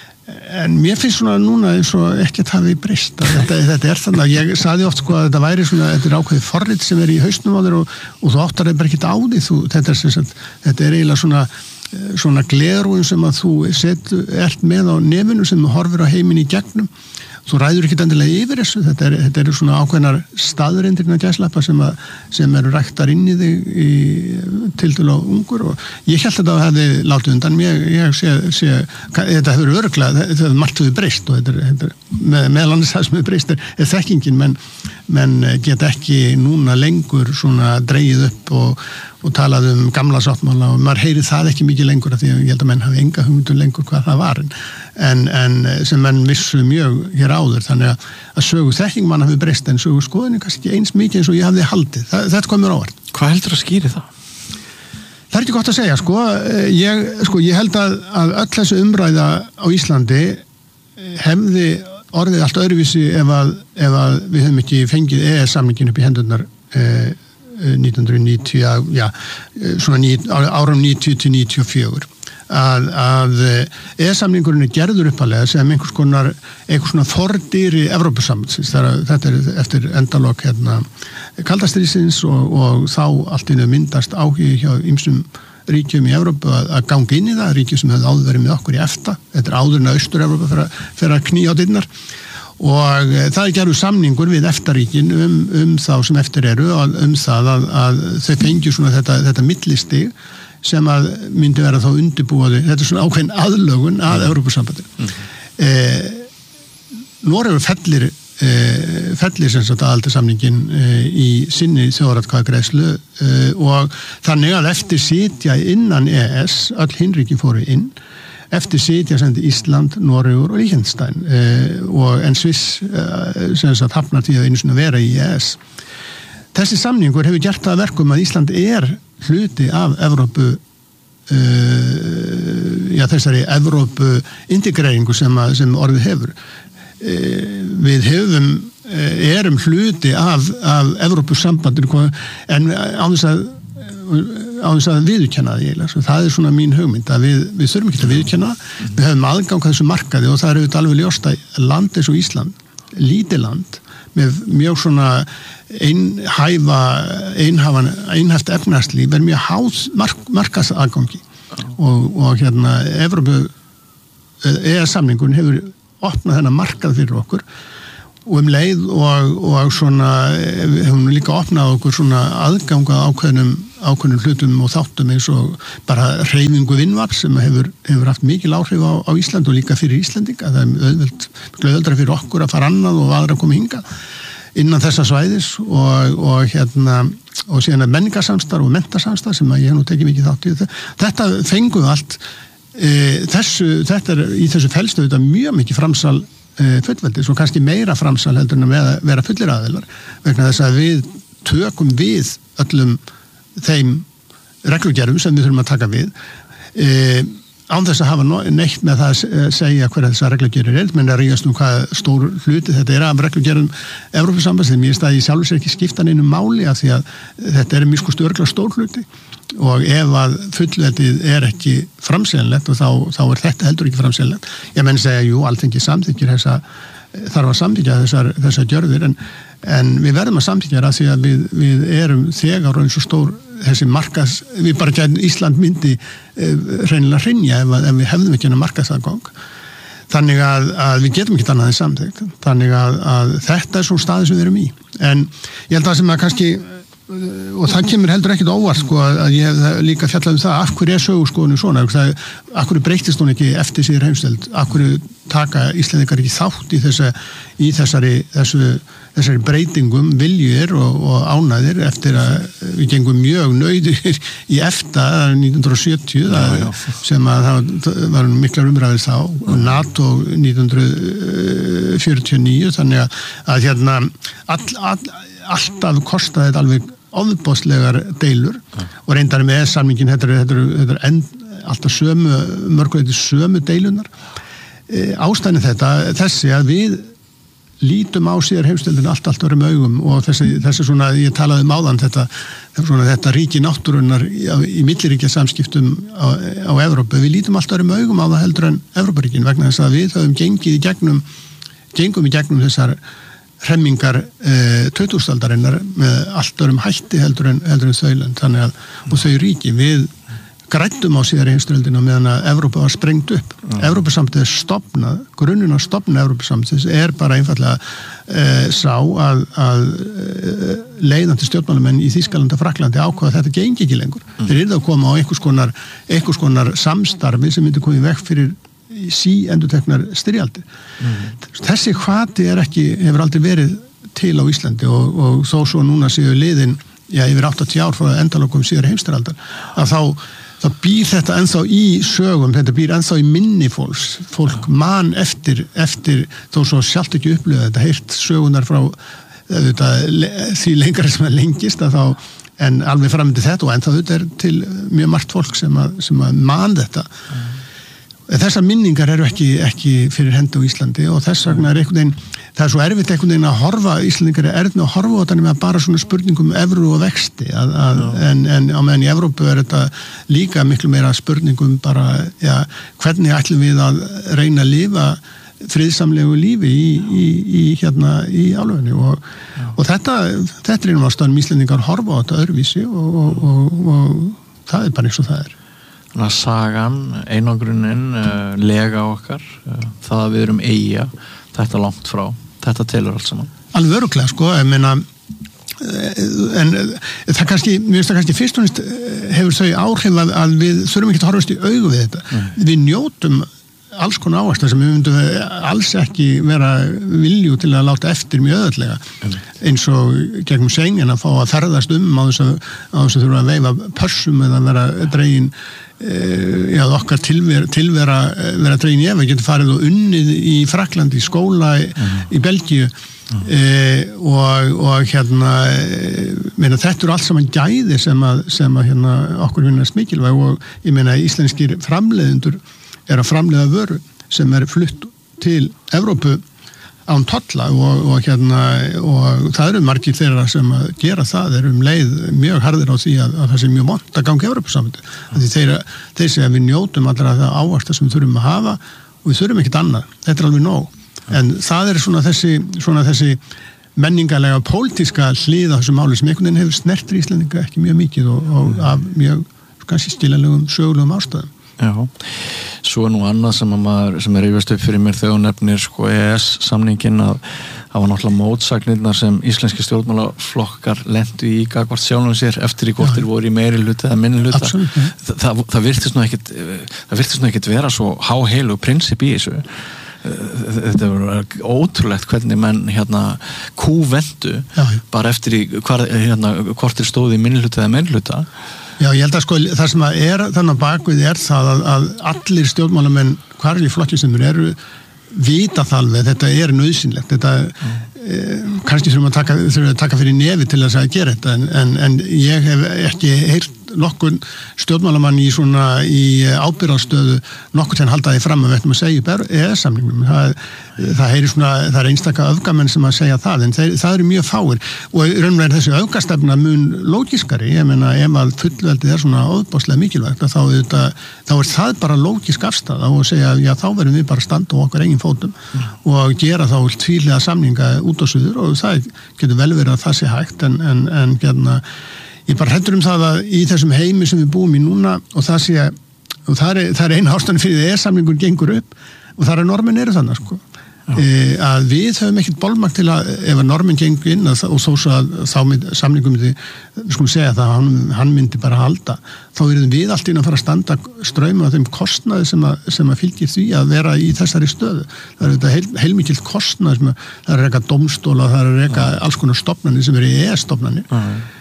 Speaker 11: en mér finnst svona núna eins og ekkert hafi breyst þetta, þetta er þannig að ég saði oft sko að þetta væri svona, þetta er ákveðið forrit sem er í hausnum á þér og, og þú áttar það bara ekkert á því þú, þetta, er, sagt, þetta er eiginlega svona svona glerúin sem að þú set, ert með á nefinu sem þú horfir á heiminn í gegnum þú ræður ekkert endilega yfir þessu þetta er, þetta er svona ákveðnar staðreindir gæslappa sem, að, sem eru ræktar inn í þig í tiltölu á ungur og ég held að það hefði látið undan ég, ég sé, sé, þetta hefur öruglega þetta hefur margt hefur breyst og þetta er, þetta er með, meðal annars það sem hefur breyst er, er þekkingin menn, menn geta ekki núna lengur svona dreigið upp og, og talað um gamla sáttmála og maður heyri það ekki mikið lengur af því að ég held að menn hafi enga hugmyndu lengur hvað það var en, en sem menn vissu mjög hér áður þannig að, að sögu þekking mann hafi breyst en sögu skoðinu kannski eins mikið eins og ég hafði haldið það, þetta kom mér ávart.
Speaker 1: Hvað heldur að skýri það?
Speaker 11: Það er ekki gott að segja sko ég, sko, ég held að, að öll þessu umræða á Íslandi hefði orðið allt öðruvísi ef að, ef að við höfum ekki fengið E E S-samningin upp í hendurnar eh, nítján hundruð níutíu já, svona ní, árum níutíu til níutíu og fjögur að, að E E S-samningurinn er gerður uppalega sem einhvers konar einhvers svona fordýri Evrópusambandsins þetta er eftir endalok hérna, kaldastríðsins og, og þá allt innu myndast áhugi hjá ýmsum ríkjum í Evrópu að, að ganga inn í það ríkjum sem hefði áður verið með okkur í EFTA þetta er áður en að Austur-Evrópu fyrir að knýja á dyrnar og það er gerður samningur við EFTA-ríkin um, um þá sem eftir eru og um það að, að þau fengju svona þetta, þetta millistig sem að myndi vera þá undirbúaði þetta er svona ákveðin aðlögun að Evrópusambandi mm. eh, Noregur fellir eh, fellir sem sagt aðaldarsamningin eh, í sinni þjóðaratkvæðagreiðslu eh, og þannig að eftir sitja innan E E S öll hinríki fóru inn eftir sitja sendi Ísland, Noregur og Liechtenstein eh, og en Sviss eh, sem sagt hafnar því að einu svona vera í E E S þessi samningur hefur gert það verkum að Ísland er hluti af Evrópu uh, já þessari Evrópu integreringu sem, að, sem orðið hefur uh, við hefum uh, erum hluti af, af Evrópusambandinu en á þess að á þess að viðurkenna það eiginlega. Svo það er svona mín hugmynd að við, við þurfum ekki að viðurkenna það, við höfum aðgang að þessu markaði og það er auðvitað alveg ljóst að land eins og Ísland, lítið land með mjög svona einhæfa einhafan, einhæft efnahagslíf er mjög háð mark, markaðsaðgangi og, og hérna Evrópu E E S-samningurinn hefur opnað þennan markað fyrir okkur og um leið og, og svona hefum líka opnað okkur svona aðganga ákveðnum, ákveðnum hlutum og þáttum eins og bara hreyfingu vinnvarps sem hefur, hefur haft mikil áhrif á, á Ísland og líka fyrir Íslandinga. Það er auðvelt, auðveldra fyrir okkur að fara annað og aðra að koma hingað innan þessa svæðis og, og hérna og síðan er menningarsamstarf og menntarsamstarf sem að ég hef nú tekið mikið þátt í. Þetta fengum við allt e, þessu, þetta er í þessu felstu þetta mjög mikið framsal fullveldis og kannski meira framsal heldur en að vera fullir aðilar vegna þess að við tökum við öllum þeim reglugerðum sem við þurfum að taka við e, án þess að hafa neitt með það að segja hverja þessar reglugerðir er, menn að ríðast um hvað stór hluti þetta er af reglugerðum Evrópusambandsins, mér finnst að ég sjálfur sér ekki skipta neinu máli af því að þetta er mjög sko störgla stór hluti og ef að fullveldið er ekki framseljanlegt og þá, þá er þetta heldur ekki framseljanlegt. Ég menn segja, jú, Alþingi samþykkir þessa, þarf að samþykja þessar, þessar gjörðir en, en við verðum að samþykja það því að við, við erum þegar og eins og stór þessi markas, við bara gætum Ísland myndi e, reynilega hrynja ef, ef við hefðum ekki hennar markasaðgang. Þannig að, að við getum ekki annað en samþykkt. Þannig að, að þetta er svo staði sem við erum í. En ég held að sem að kannski og það kemur heldur ekkit óvart sko að ég hef líka fjallað um það af hverju er söguskoðunum svona það, af hverju breytist hún ekki eftir síður heimstöld af hverju taka Íslendingar ekki þátt í, þessa, í þessari, þessu, þessari breytingum viljur og, og ánæðir eftir að við gengum mjög nauðir í EFTA nítján hundruð sjötíu já, já. sem að það var miklar umræðir þá og NATO nítján hundruð fjörutíu og níu þannig að, að hérna all, all, alltaf kostaði þetta alveg ofboðslegar deilur ja. og reyndar með samningin þetta er, þetta er, þetta er end, alltaf sömu mörguleiti sömu deilunar e, ástæðin þetta þessi að við lítum á síðar heimstöldinu allt allt örum augum og þessi, þessi svona ég talaði um áðan þetta, svona, þetta ríki náttúrunnar í, í milliríkja samskiptum á, á Evrópu við lítum allt örum augum á það heldur en Evrópuríkin vegna þess að við höfum gengið í gegnum gengum í gegnum þessar hremmingar eh, tuttugustu-aldarinnar með allt örum hætti heldur en, heldur en þaulund þannig að og þau ríki við grættum á síðari heimsstyrjöldina meðan að Evrópa var sprengt upp. Mm. Evrópusambandið er stofnað, grunninn að stofna Evrópusambandið er bara einfallega eh, sá að, að eh, leiðandi stjórnmálumenn í Þýskalandi og Frakklandi ákvaða að þetta gengi ekki lengur. Mm. Þeir yrðu að koma á einhvers konar, einhvers konar samstarfi sem myndi komið vekk fyrir sí endurteknar styrjaldir. Mm. Þessi hvati er ekki, hefur aldrei verið til á Íslandi og, og þó svo núna séu liðin, já, yfir áttatíu ár frá endalokum síðar heimsstyrjaldar, að þá, þá býr þetta ennþá í sögum, þetta býr ennþá í minni fólks, fólk man eftir, eftir þó svo sjálft ekki upplöða þetta, heyrt sögunar frá þetta, því lengra sem það lengist að þá, en alveg framöndi þetta og ennþá þetta er til mjög margt fólk sem að, sem að man þetta. Mm. Þessar minningar eru ekki, ekki fyrir hendi á Íslandi og þess vegna er einhvern veginn, það er svo erfitt einhvern veginn að horfa, Íslandingar er erfni að horfa á þetta með bara svona spurningum evru og vexti, að, að, en, en á meðan í Evrópu er þetta líka miklu meira spurningum bara, já, hvernig ætlum við að reyna að lifa friðsamlegu lífi í, í, í hérna í álfunni og, og þetta, þetta er einhvern veginn Íslandingar horfa á þetta öðruvísi og, og, og, og það er bara eins og það er.
Speaker 1: Sagan, einangrunin, uh, lega okkar, uh, það að við erum eyja, þetta langt frá, þetta telur allt saman.
Speaker 11: Alveg öruglega, sko, ég meina, en það kannski, mér finnst það kannski fyrst og næst hefur þau áhrif að, að við þurfum ekki að horfast í augu við þetta. Mm. Við njótum alls konar áherslu sem við myndum alls ekki vera vilju til að láta eftir mjög öðvöldlega mm. eins og gegnum Schengen að fá að ferðast um á þess að, á þess að þurfa að veifa pössum eða vera dregin já, okkar tilvera, tilvera vera dregin í ef við getum farið og unnið í Frakklandi, í skóla mm. í Belgíu mm. e, og, og hérna meina, þetta eru allt saman gæði sem að, sem að hérna, okkur finnast mikilvæg og ég meina íslenskir framleiðendur er að framleiða vöru sem er flutt til Evrópu án tolla og, og hérna og það eru margir þeirra sem að gera það eru um leið mjög harðir á því að, að það sé mjög vont að ganga Evrópusambandið. Því þeir, þeir segja að við njótum allra það ávaxta sem við þurfum að hafa og við þurfum ekkert annað. Þetta er alveg nóg. En það er svona þessi, svona þessi menningarlega pólitíska hlið á þessu máli sem einhvern veginn hefur snertir Íslendinga ekki mjög mikið og, og af mjög kannski skiljanlegum sögulegum ástæðum.
Speaker 1: Já, svo er nú annað sem, maður, sem er yfirst upp fyrir mér þegar hún nefnir sko E E S-samningin að það var náttúrulega mótsagnirnar sem íslenski stjórnmálaflokkar lentu í gagnvart sjálfum sér eftir í hvort þeir voru í meiri hluta eða minni hluta.
Speaker 11: Absolutt,
Speaker 1: Þa, það, það virtist nú ekkit það virtist nú ekkit vera svo háheilu prinsip í þessu. Þetta var ótrúlegt hvernig menn hérna kúvendu bara eftir í hvar, hérna, hvort þeir stóðu í minni hluta eða meiri hluta.
Speaker 11: Já, ég held að sko það sem að er þannig að bakvið er það að, að allir stjórnmálamenn hvar í flokki sem eru vita það alveg, þetta er nauðsynlegt þetta mm. eh, kannski þurfum að taka, þurfum að taka fyrir nefi til þess að gera þetta en, en, en ég hef ekki heyrt nokkur stjórnmálamann í svona í ábyrgðarstöðu nokkur til að halda því fram að við ættum að segja upp E E S-samningnum það, það heyri svona, það er einstaka öfgamenn sem að segja það, en þeir, það eru mjög fáir og raunverið þessi öfgastefna mun lógiskari, ég meina ef að fullveldið er svona óbáslega mikilvægt þá, þetta, þá er það bara lógisk afstæða og segja, já þá verðum við bara að standa á okkar eigin fótum mm. og gera þá tvíhliða samninga út á suður og það getur vel verið að það sé hægt en, en, en gerna ég bara hræddur um það að í þessum heimi sem við búum í núna og það sé og það er, það er eina ástæðan fyrir því að E-samningur gengur upp og það er að normin eru þannig sko. e, að við höfum ekkert bolmagn til að ef að normin gengur inn að, og þó svo að þá með samningum við skulum segja það að hann, hann myndi bara halda þá erum við allt inn að fara að standa ströymum af þeim kostnaði sem að, sem að fylgir því að vera í þessari stöðu það er þetta heil, heilmikilt kostnaði sem að það er að reka dómstóla, það er að reka alls konar stofnanir sem eru E E S-stofnanir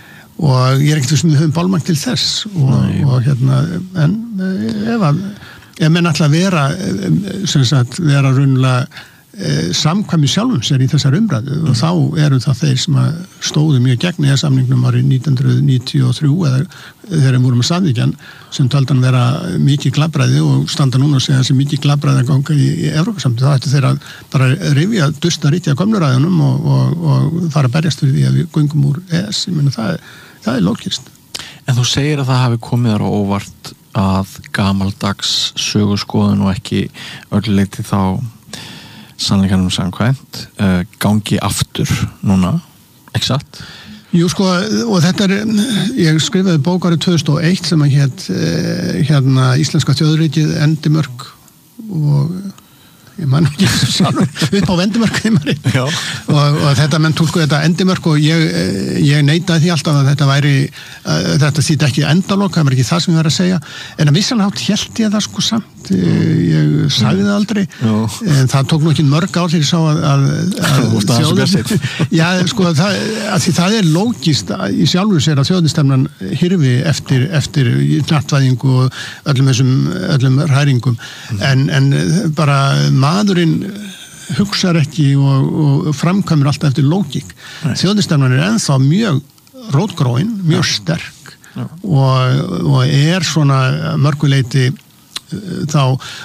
Speaker 11: og ég er ekkert sem við höfum bálmang til þess og, og hérna en ef að ef menn ætla að vera sem sagt vera raunlega e, samkvæmi sjálfum sér í þessar umræðu mm. og þá eru það þeir sem að stóðu mjög gegn E E S-samningnum árið nítján hundruð níutíu og þrjú eða þegar við vorum að samþykkja sem taldan vera mikið glabræði og standa núna og segja þessi mikið glabræði að ganga í, í Evrópusamtið, þá ættu þeir að bara rifja dusta ríti að komnuræðunum og, og, og fara að berjast fyrir því að við göngum úr E E S, ég meina það er það er lókist.
Speaker 1: En þú segir að það hafi komið þar á óvart að gamaldags sögurskoðun og ekki ölluleiti þá sannleikanum samkvæmt uh, gangi aftur núna, ekki satt?
Speaker 11: Jú sko, og þetta er ég skrifaði bók árið tvö þúsund og eitt sem að hét uh, hérna Íslenska þjóðríkið Endimörk og ég man ekki upp á Endimörk og, og þetta menn tólku þetta Endimörk og ég, ég neitaði því alltaf að þetta væri uh, þetta þýtti ekki endalok, það var ekki það sem ég var að segja en að vissanhátt hélt ég það sko samt ég sagði það aldrei Já. En það tók nú ekki mörg ár þegar ég sá að, að, að þjóðin já sko það, að það er lógist í sjálfur sér að þjóðnistefnan hirfi eftir, eftir knattvæðingu og öllum þessum öllum hræringum mm. en, en bara maðurinn hugsar ekki og, og framkvæmur alltaf eftir lógík. Þjóðnistefnan er ennþá mjög rótgróin, mjög sterk og, og er svona mörguleiti þá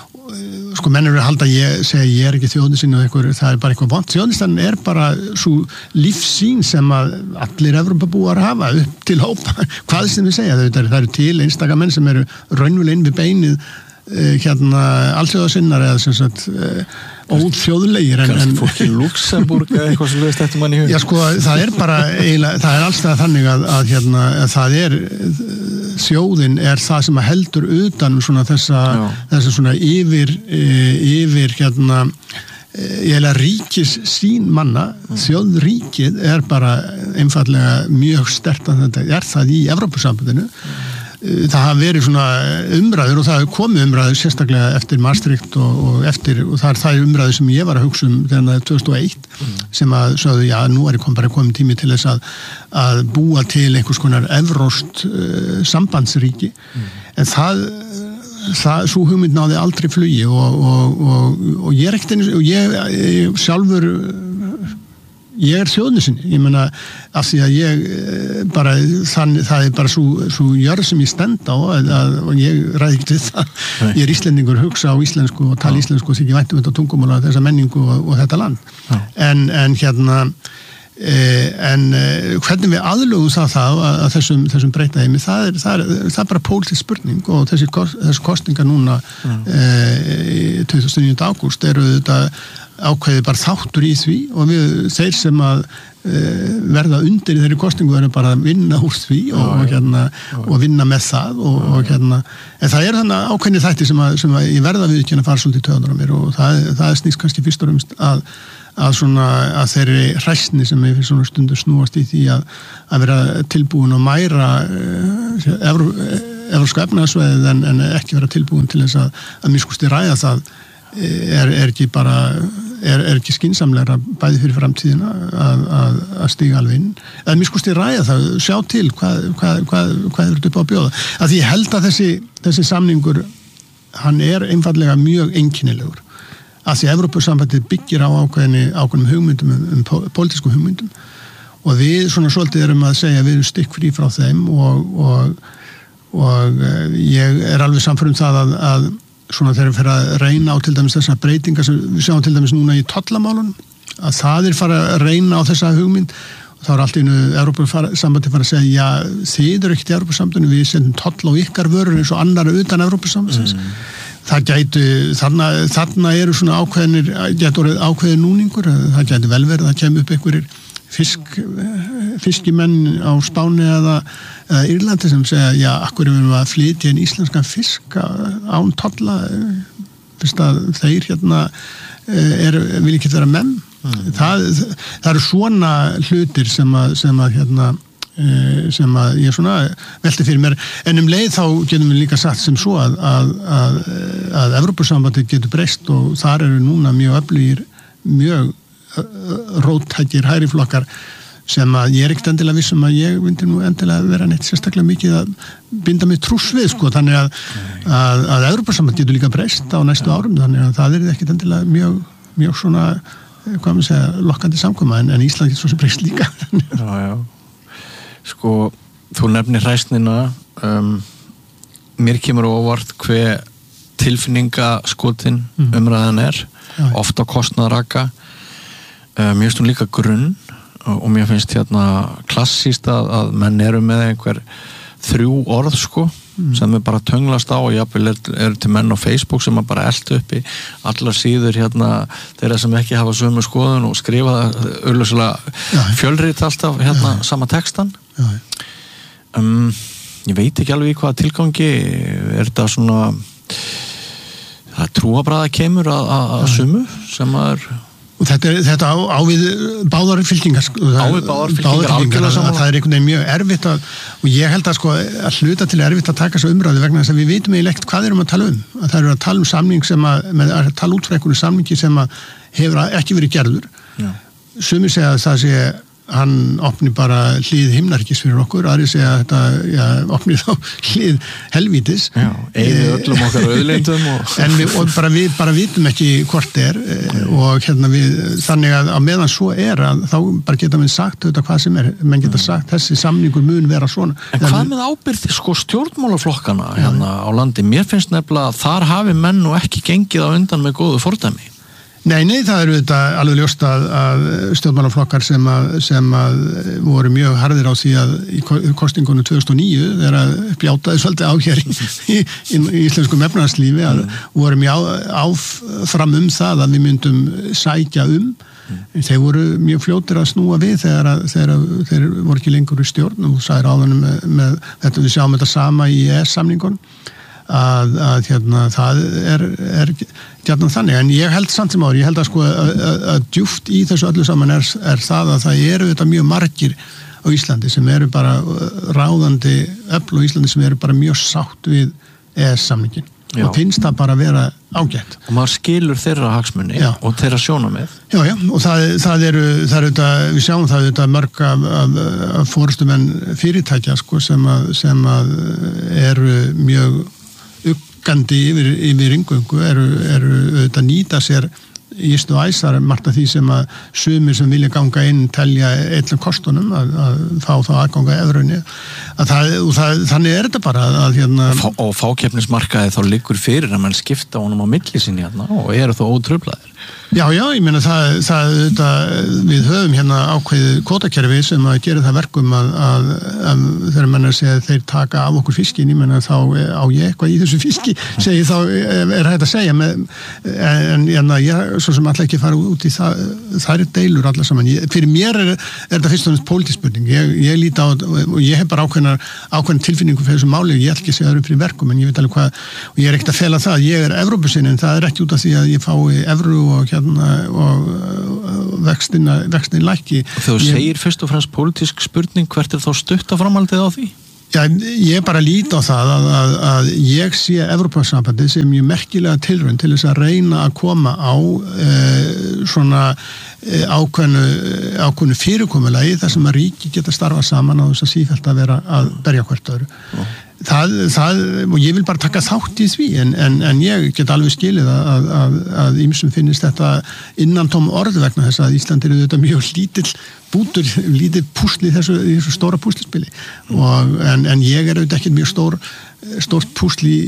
Speaker 11: sko menn eru að halda að ég segja ég er ekki þjóðnisinn og eitthvað, það er bara eitthvað vant. Þjóðnistan er bara svo lífsýn sem að allir Evrópabúar hafa upp til hópa, hvað sem við segja það eru til einstaka menn sem eru raunverulega inn við beinið hérna alþjóðasinnar eða sem sagt óþjóðlegir en,
Speaker 1: kannski fólk í Luxemburg eða eitthvað sem lögst eftir manni í hug
Speaker 11: já sko það er bara eiginlega, það er allstað þannig að, að hérna að það er þjóðin er það sem heldur utan svona þessa, þessa svona yfir yfir hérna eiginlega ríkis sín manna mm. þjóðríkið er bara einfallega mjög sterkt að þetta er það í Evrópusambandinu mm. Það hafa verið svona umræður og það hafa komið umræður sérstaklega eftir Maastricht og, og eftir og það er það umræður sem ég var að hugsa um þegar það er tvö þúsund og eitt mm. sem að sögðu já nú er kom bara komið tími til þess að, að búa til einhvers konar evróst uh, sambandsríki mm. en það, það svo hugmynd náði aldrei flugi og, og, og, og ég er ekkert einu og ég, ég sjálfur ég er þjóðnisinni, ég meina af því að ég bara þannig, það er bara svo, svo jörð sem ég stend á að, að, og ég ræði ekki til það Nei. Ég er Íslendingur, hugsa á íslensku og tala íslensku og þykir vænt um þetta tungumál og þessa menningu og, og þetta land en, en hérna en hvernig við aðlögum það það að þessum, þessum breyta heimi það er, það er, það er bara pólitísk spurning og þessi, þessi kostingar núna mm. e, tuttugasta og níunda ágúst eru þetta ákveðið bara þáttur í því og við, þeir sem að e, verða undir í þeirri kostingu verður bara að vinna úr því og, og, hérna, og vinna með það og, og hérna, en það er þannig ákveðni þætti sem að, sem að ég verða við ekki að fara svolítið töðunar á mér og það, það snýst kannski fyrst og fremst að að svona, að þeirri hræsni sem ég fyrir svona stundu snúast í því að, að vera tilbúin og mæra uh, evro, evrópska efnahagsvæðið en, en ekki vera tilbúin til þess að, að miskusti ræða það er, er ekki bara er, er ekki skynsamlegra bæði fyrir framtíðina að, að, að stíga alveg inn eða miskusti ræða það, sjá til hvað, hvað, hvað, hvað er þetta upp á að bjóða að ég held að þessi, þessi samningur hann er einfallega mjög einkennilegur að því Evrópusambandið byggir á ákveðinni ákveðnum hugmyndum, um, um pólitískum hugmyndum og við svona svolítið erum að segja að við erum stikkfrí frá þeim og, og, og ég er alveg samfærum það að, að svona þegar við fyrir að reyna á til dæmis þessar breytingar sem við sjáum til dæmis núna í tollamálun að það er fara að reyna á þessa hugmynd og þá er allt í einu Evrópusambandið fara að segja já, þið eru ekkert í Evrópusambandinu, við sendum toll á ykkar vörur eins og annar utan Evrópusambandsins mm. Það gætu, þarna, þarna eru svona ákveðinir, gætu orðið ákveðin núningur, það gætu vel verið, það kemur upp einhverjir fisk, fiskimenn á Spáni eða, eða Írlandi sem segja, já, akkur erum við að flytja inn íslenskan fisk án tolla, fyrst að þeir hérna er, vil ekki vera menn. Mm. Það, það eru svona hlutir sem að, sem að hérna, sem að ég svona velti fyrir mér en um leið þá getum við líka sagt sem svo að, að, að, að Evrópusambandið getur breyst og þar eru núna mjög öflugir mjög róttækir hæriflokkar sem að ég er ekkert endilega vissum að ég myndi nú endilega vera neitt sérstaklega mikið að binda mig trúss við sko þannig að, að, að Evrópusambandið getur líka breyst á næstu árum þannig að það er ekkert endilega mjög, mjög svona hvað maður segja lokkandi samkoma en, en Ísland getur svo sem breyst líka
Speaker 1: Já, já Sko, þú nefnir hræsnina um, mér kemur óvart hver tilfinningaskotin mm. umræðan er Já. Ofta kostnaðaraka um, mér finnst hún líka grunn og, og mér finnst hérna klassíst að, að menn eru með einhver þrjú orð sko mm. sem er bara tönglast á og jafnvel er, er til menn á Facebook sem er bara eld uppi allar síður hérna þeirra sem ekki hafa sömu skoðun og skrifa augljóslega fjölrit alltaf hérna Já. Sama textan um, ég veit ekki alveg í hvaða tilgangi er þetta svona það trúabræða kemur að, að, að sumu sem er
Speaker 11: og þetta, er, þetta á, á við báðar fylkingar
Speaker 1: á við báðar fylkingar
Speaker 11: að, að það er einhvern veginn mjög erfitt að, og ég held að sko að hluta til erfitt að taka svo umræðu vegna þess að við veitum eiginlega ekkert hvað erum að tala um að það eru að tala um samning sem að, með að tala út frá einhverju samningi sem að hefur ekki verið gerður Já. Sumir segja að það sé hann opni bara hlið himnarkis fyrir okkur, aðri segja að þetta já, opni þá hlið helvítis
Speaker 1: Já, einu öllum okkar auðlindum og... en
Speaker 11: við og bara, við bara vitum ekki hvort er okay. og hérna við, þannig að á meðan svo er að þá bara geta við sagt þetta hvað sem er, menn geta sagt þessi samningur mun vera svona
Speaker 1: En hvað með ábyrgð sko stjórnmálaflokkana hérna á landi, mér finnst nefnilega að þar hafi menn og ekki gengið á undan með góðu fordæmi
Speaker 11: Nei, nei, það eru þetta alveg ljóst að, að stjórnmálaflokkar sem að, sem að voru mjög harðir á því að í kosningunum tvö þúsund og níu þegar að bjátaði svolítið á hér í, í, í íslenskum efnahagslífi að voru mjög áfram um það að við myndum sækja um en þeir voru mjög fljótir að snúa við þegar, að, þegar að, þeir voru ekki lengur í stjórn og sæðir áðanum með, með þetta við sjáum þetta sama í E E S-samningunum að, að hérna, það er, er hérna þannig, en ég held samt sem ári, ég held að sko að, að, að djúft í þessu öllu saman er, er það að það eru þetta mjög margir á Íslandi sem eru bara ráðandi öfl á Íslandi sem eru bara mjög sátt við E E S-samningin Já. Og finnst það bara að vera ágætt.
Speaker 1: Og maður skilur þeirra hagsmuni Já. Og þeirra sjónarmið.
Speaker 11: Já, já, og það, það eru, það eru þetta, við sjáum það þetta mörg af, af, af forystumenn fyrirtækja sko sem að, sem að eru mjög uggandi yfir, yfir inngöngu, eru, eru þetta nýta sér ístu æsar margt af því sem að sumir sem vilja ganga inn telja eitthvað kostunum að, að fá þá aðganga evrunni að það, og það, þannig er þetta bara að hérna
Speaker 1: Fá, og fákeppnismarkaði þá liggur fyrir að mann skipta honum á milli sinni hérna og eru þó ótruflaðir.
Speaker 11: Já, já, ég meina það, það, það við höfum hérna ákveðið kvótakerfi sem að gera það verkum að, að, að þegar mann er að segja að þeir taka af okkur fiskin, ég meina þá á ég eitthvað í þessu fiski, segi þá er hægt að segja með, en, en ég svo sem alltaf ekki fara út í það, það er deilur allar saman. Ég, fyrir mér er, er þetta fyrst og næst pólitísk spurning, ég, ég líti á og ég hef bara ákveðna, ákveðna tilfinningu fyrir þessu máli, ég ætla ekki að segja öðrum fyrir verkum, en ég veit alveg hvað, og ég er ekkert að fela það, ég er Evrópusinni, en það er ekki út af því að ég fái evru og og vextina, vextin lækki.
Speaker 1: Þegar þú segir fyrst og fremst pólitísk spurning, hvert er þá stutta framhaldið á því?
Speaker 11: Já, ég bara líti á það að, að, að ég sé Evrópusambandið sem mjög merkilega tilraun til þess að reyna að koma á e, svona e, ákveðnu, ákveðnu fyrirkomulagi þar sem að ríki geta starfað saman á þess að sífellt að vera að berja hvert öðru. Ó. Það, það, og ég vil bara taka þátt í því en, en, en ég get alveg skilið að, að, að ýmsum finnist þetta innantóm orð vegna þess að Ísland er þetta mjög lítill bútur, lítið púsli í þessu, þessu stóra púslispili og, en, en ég er auðvitað ekki mjög stór, stórt púsli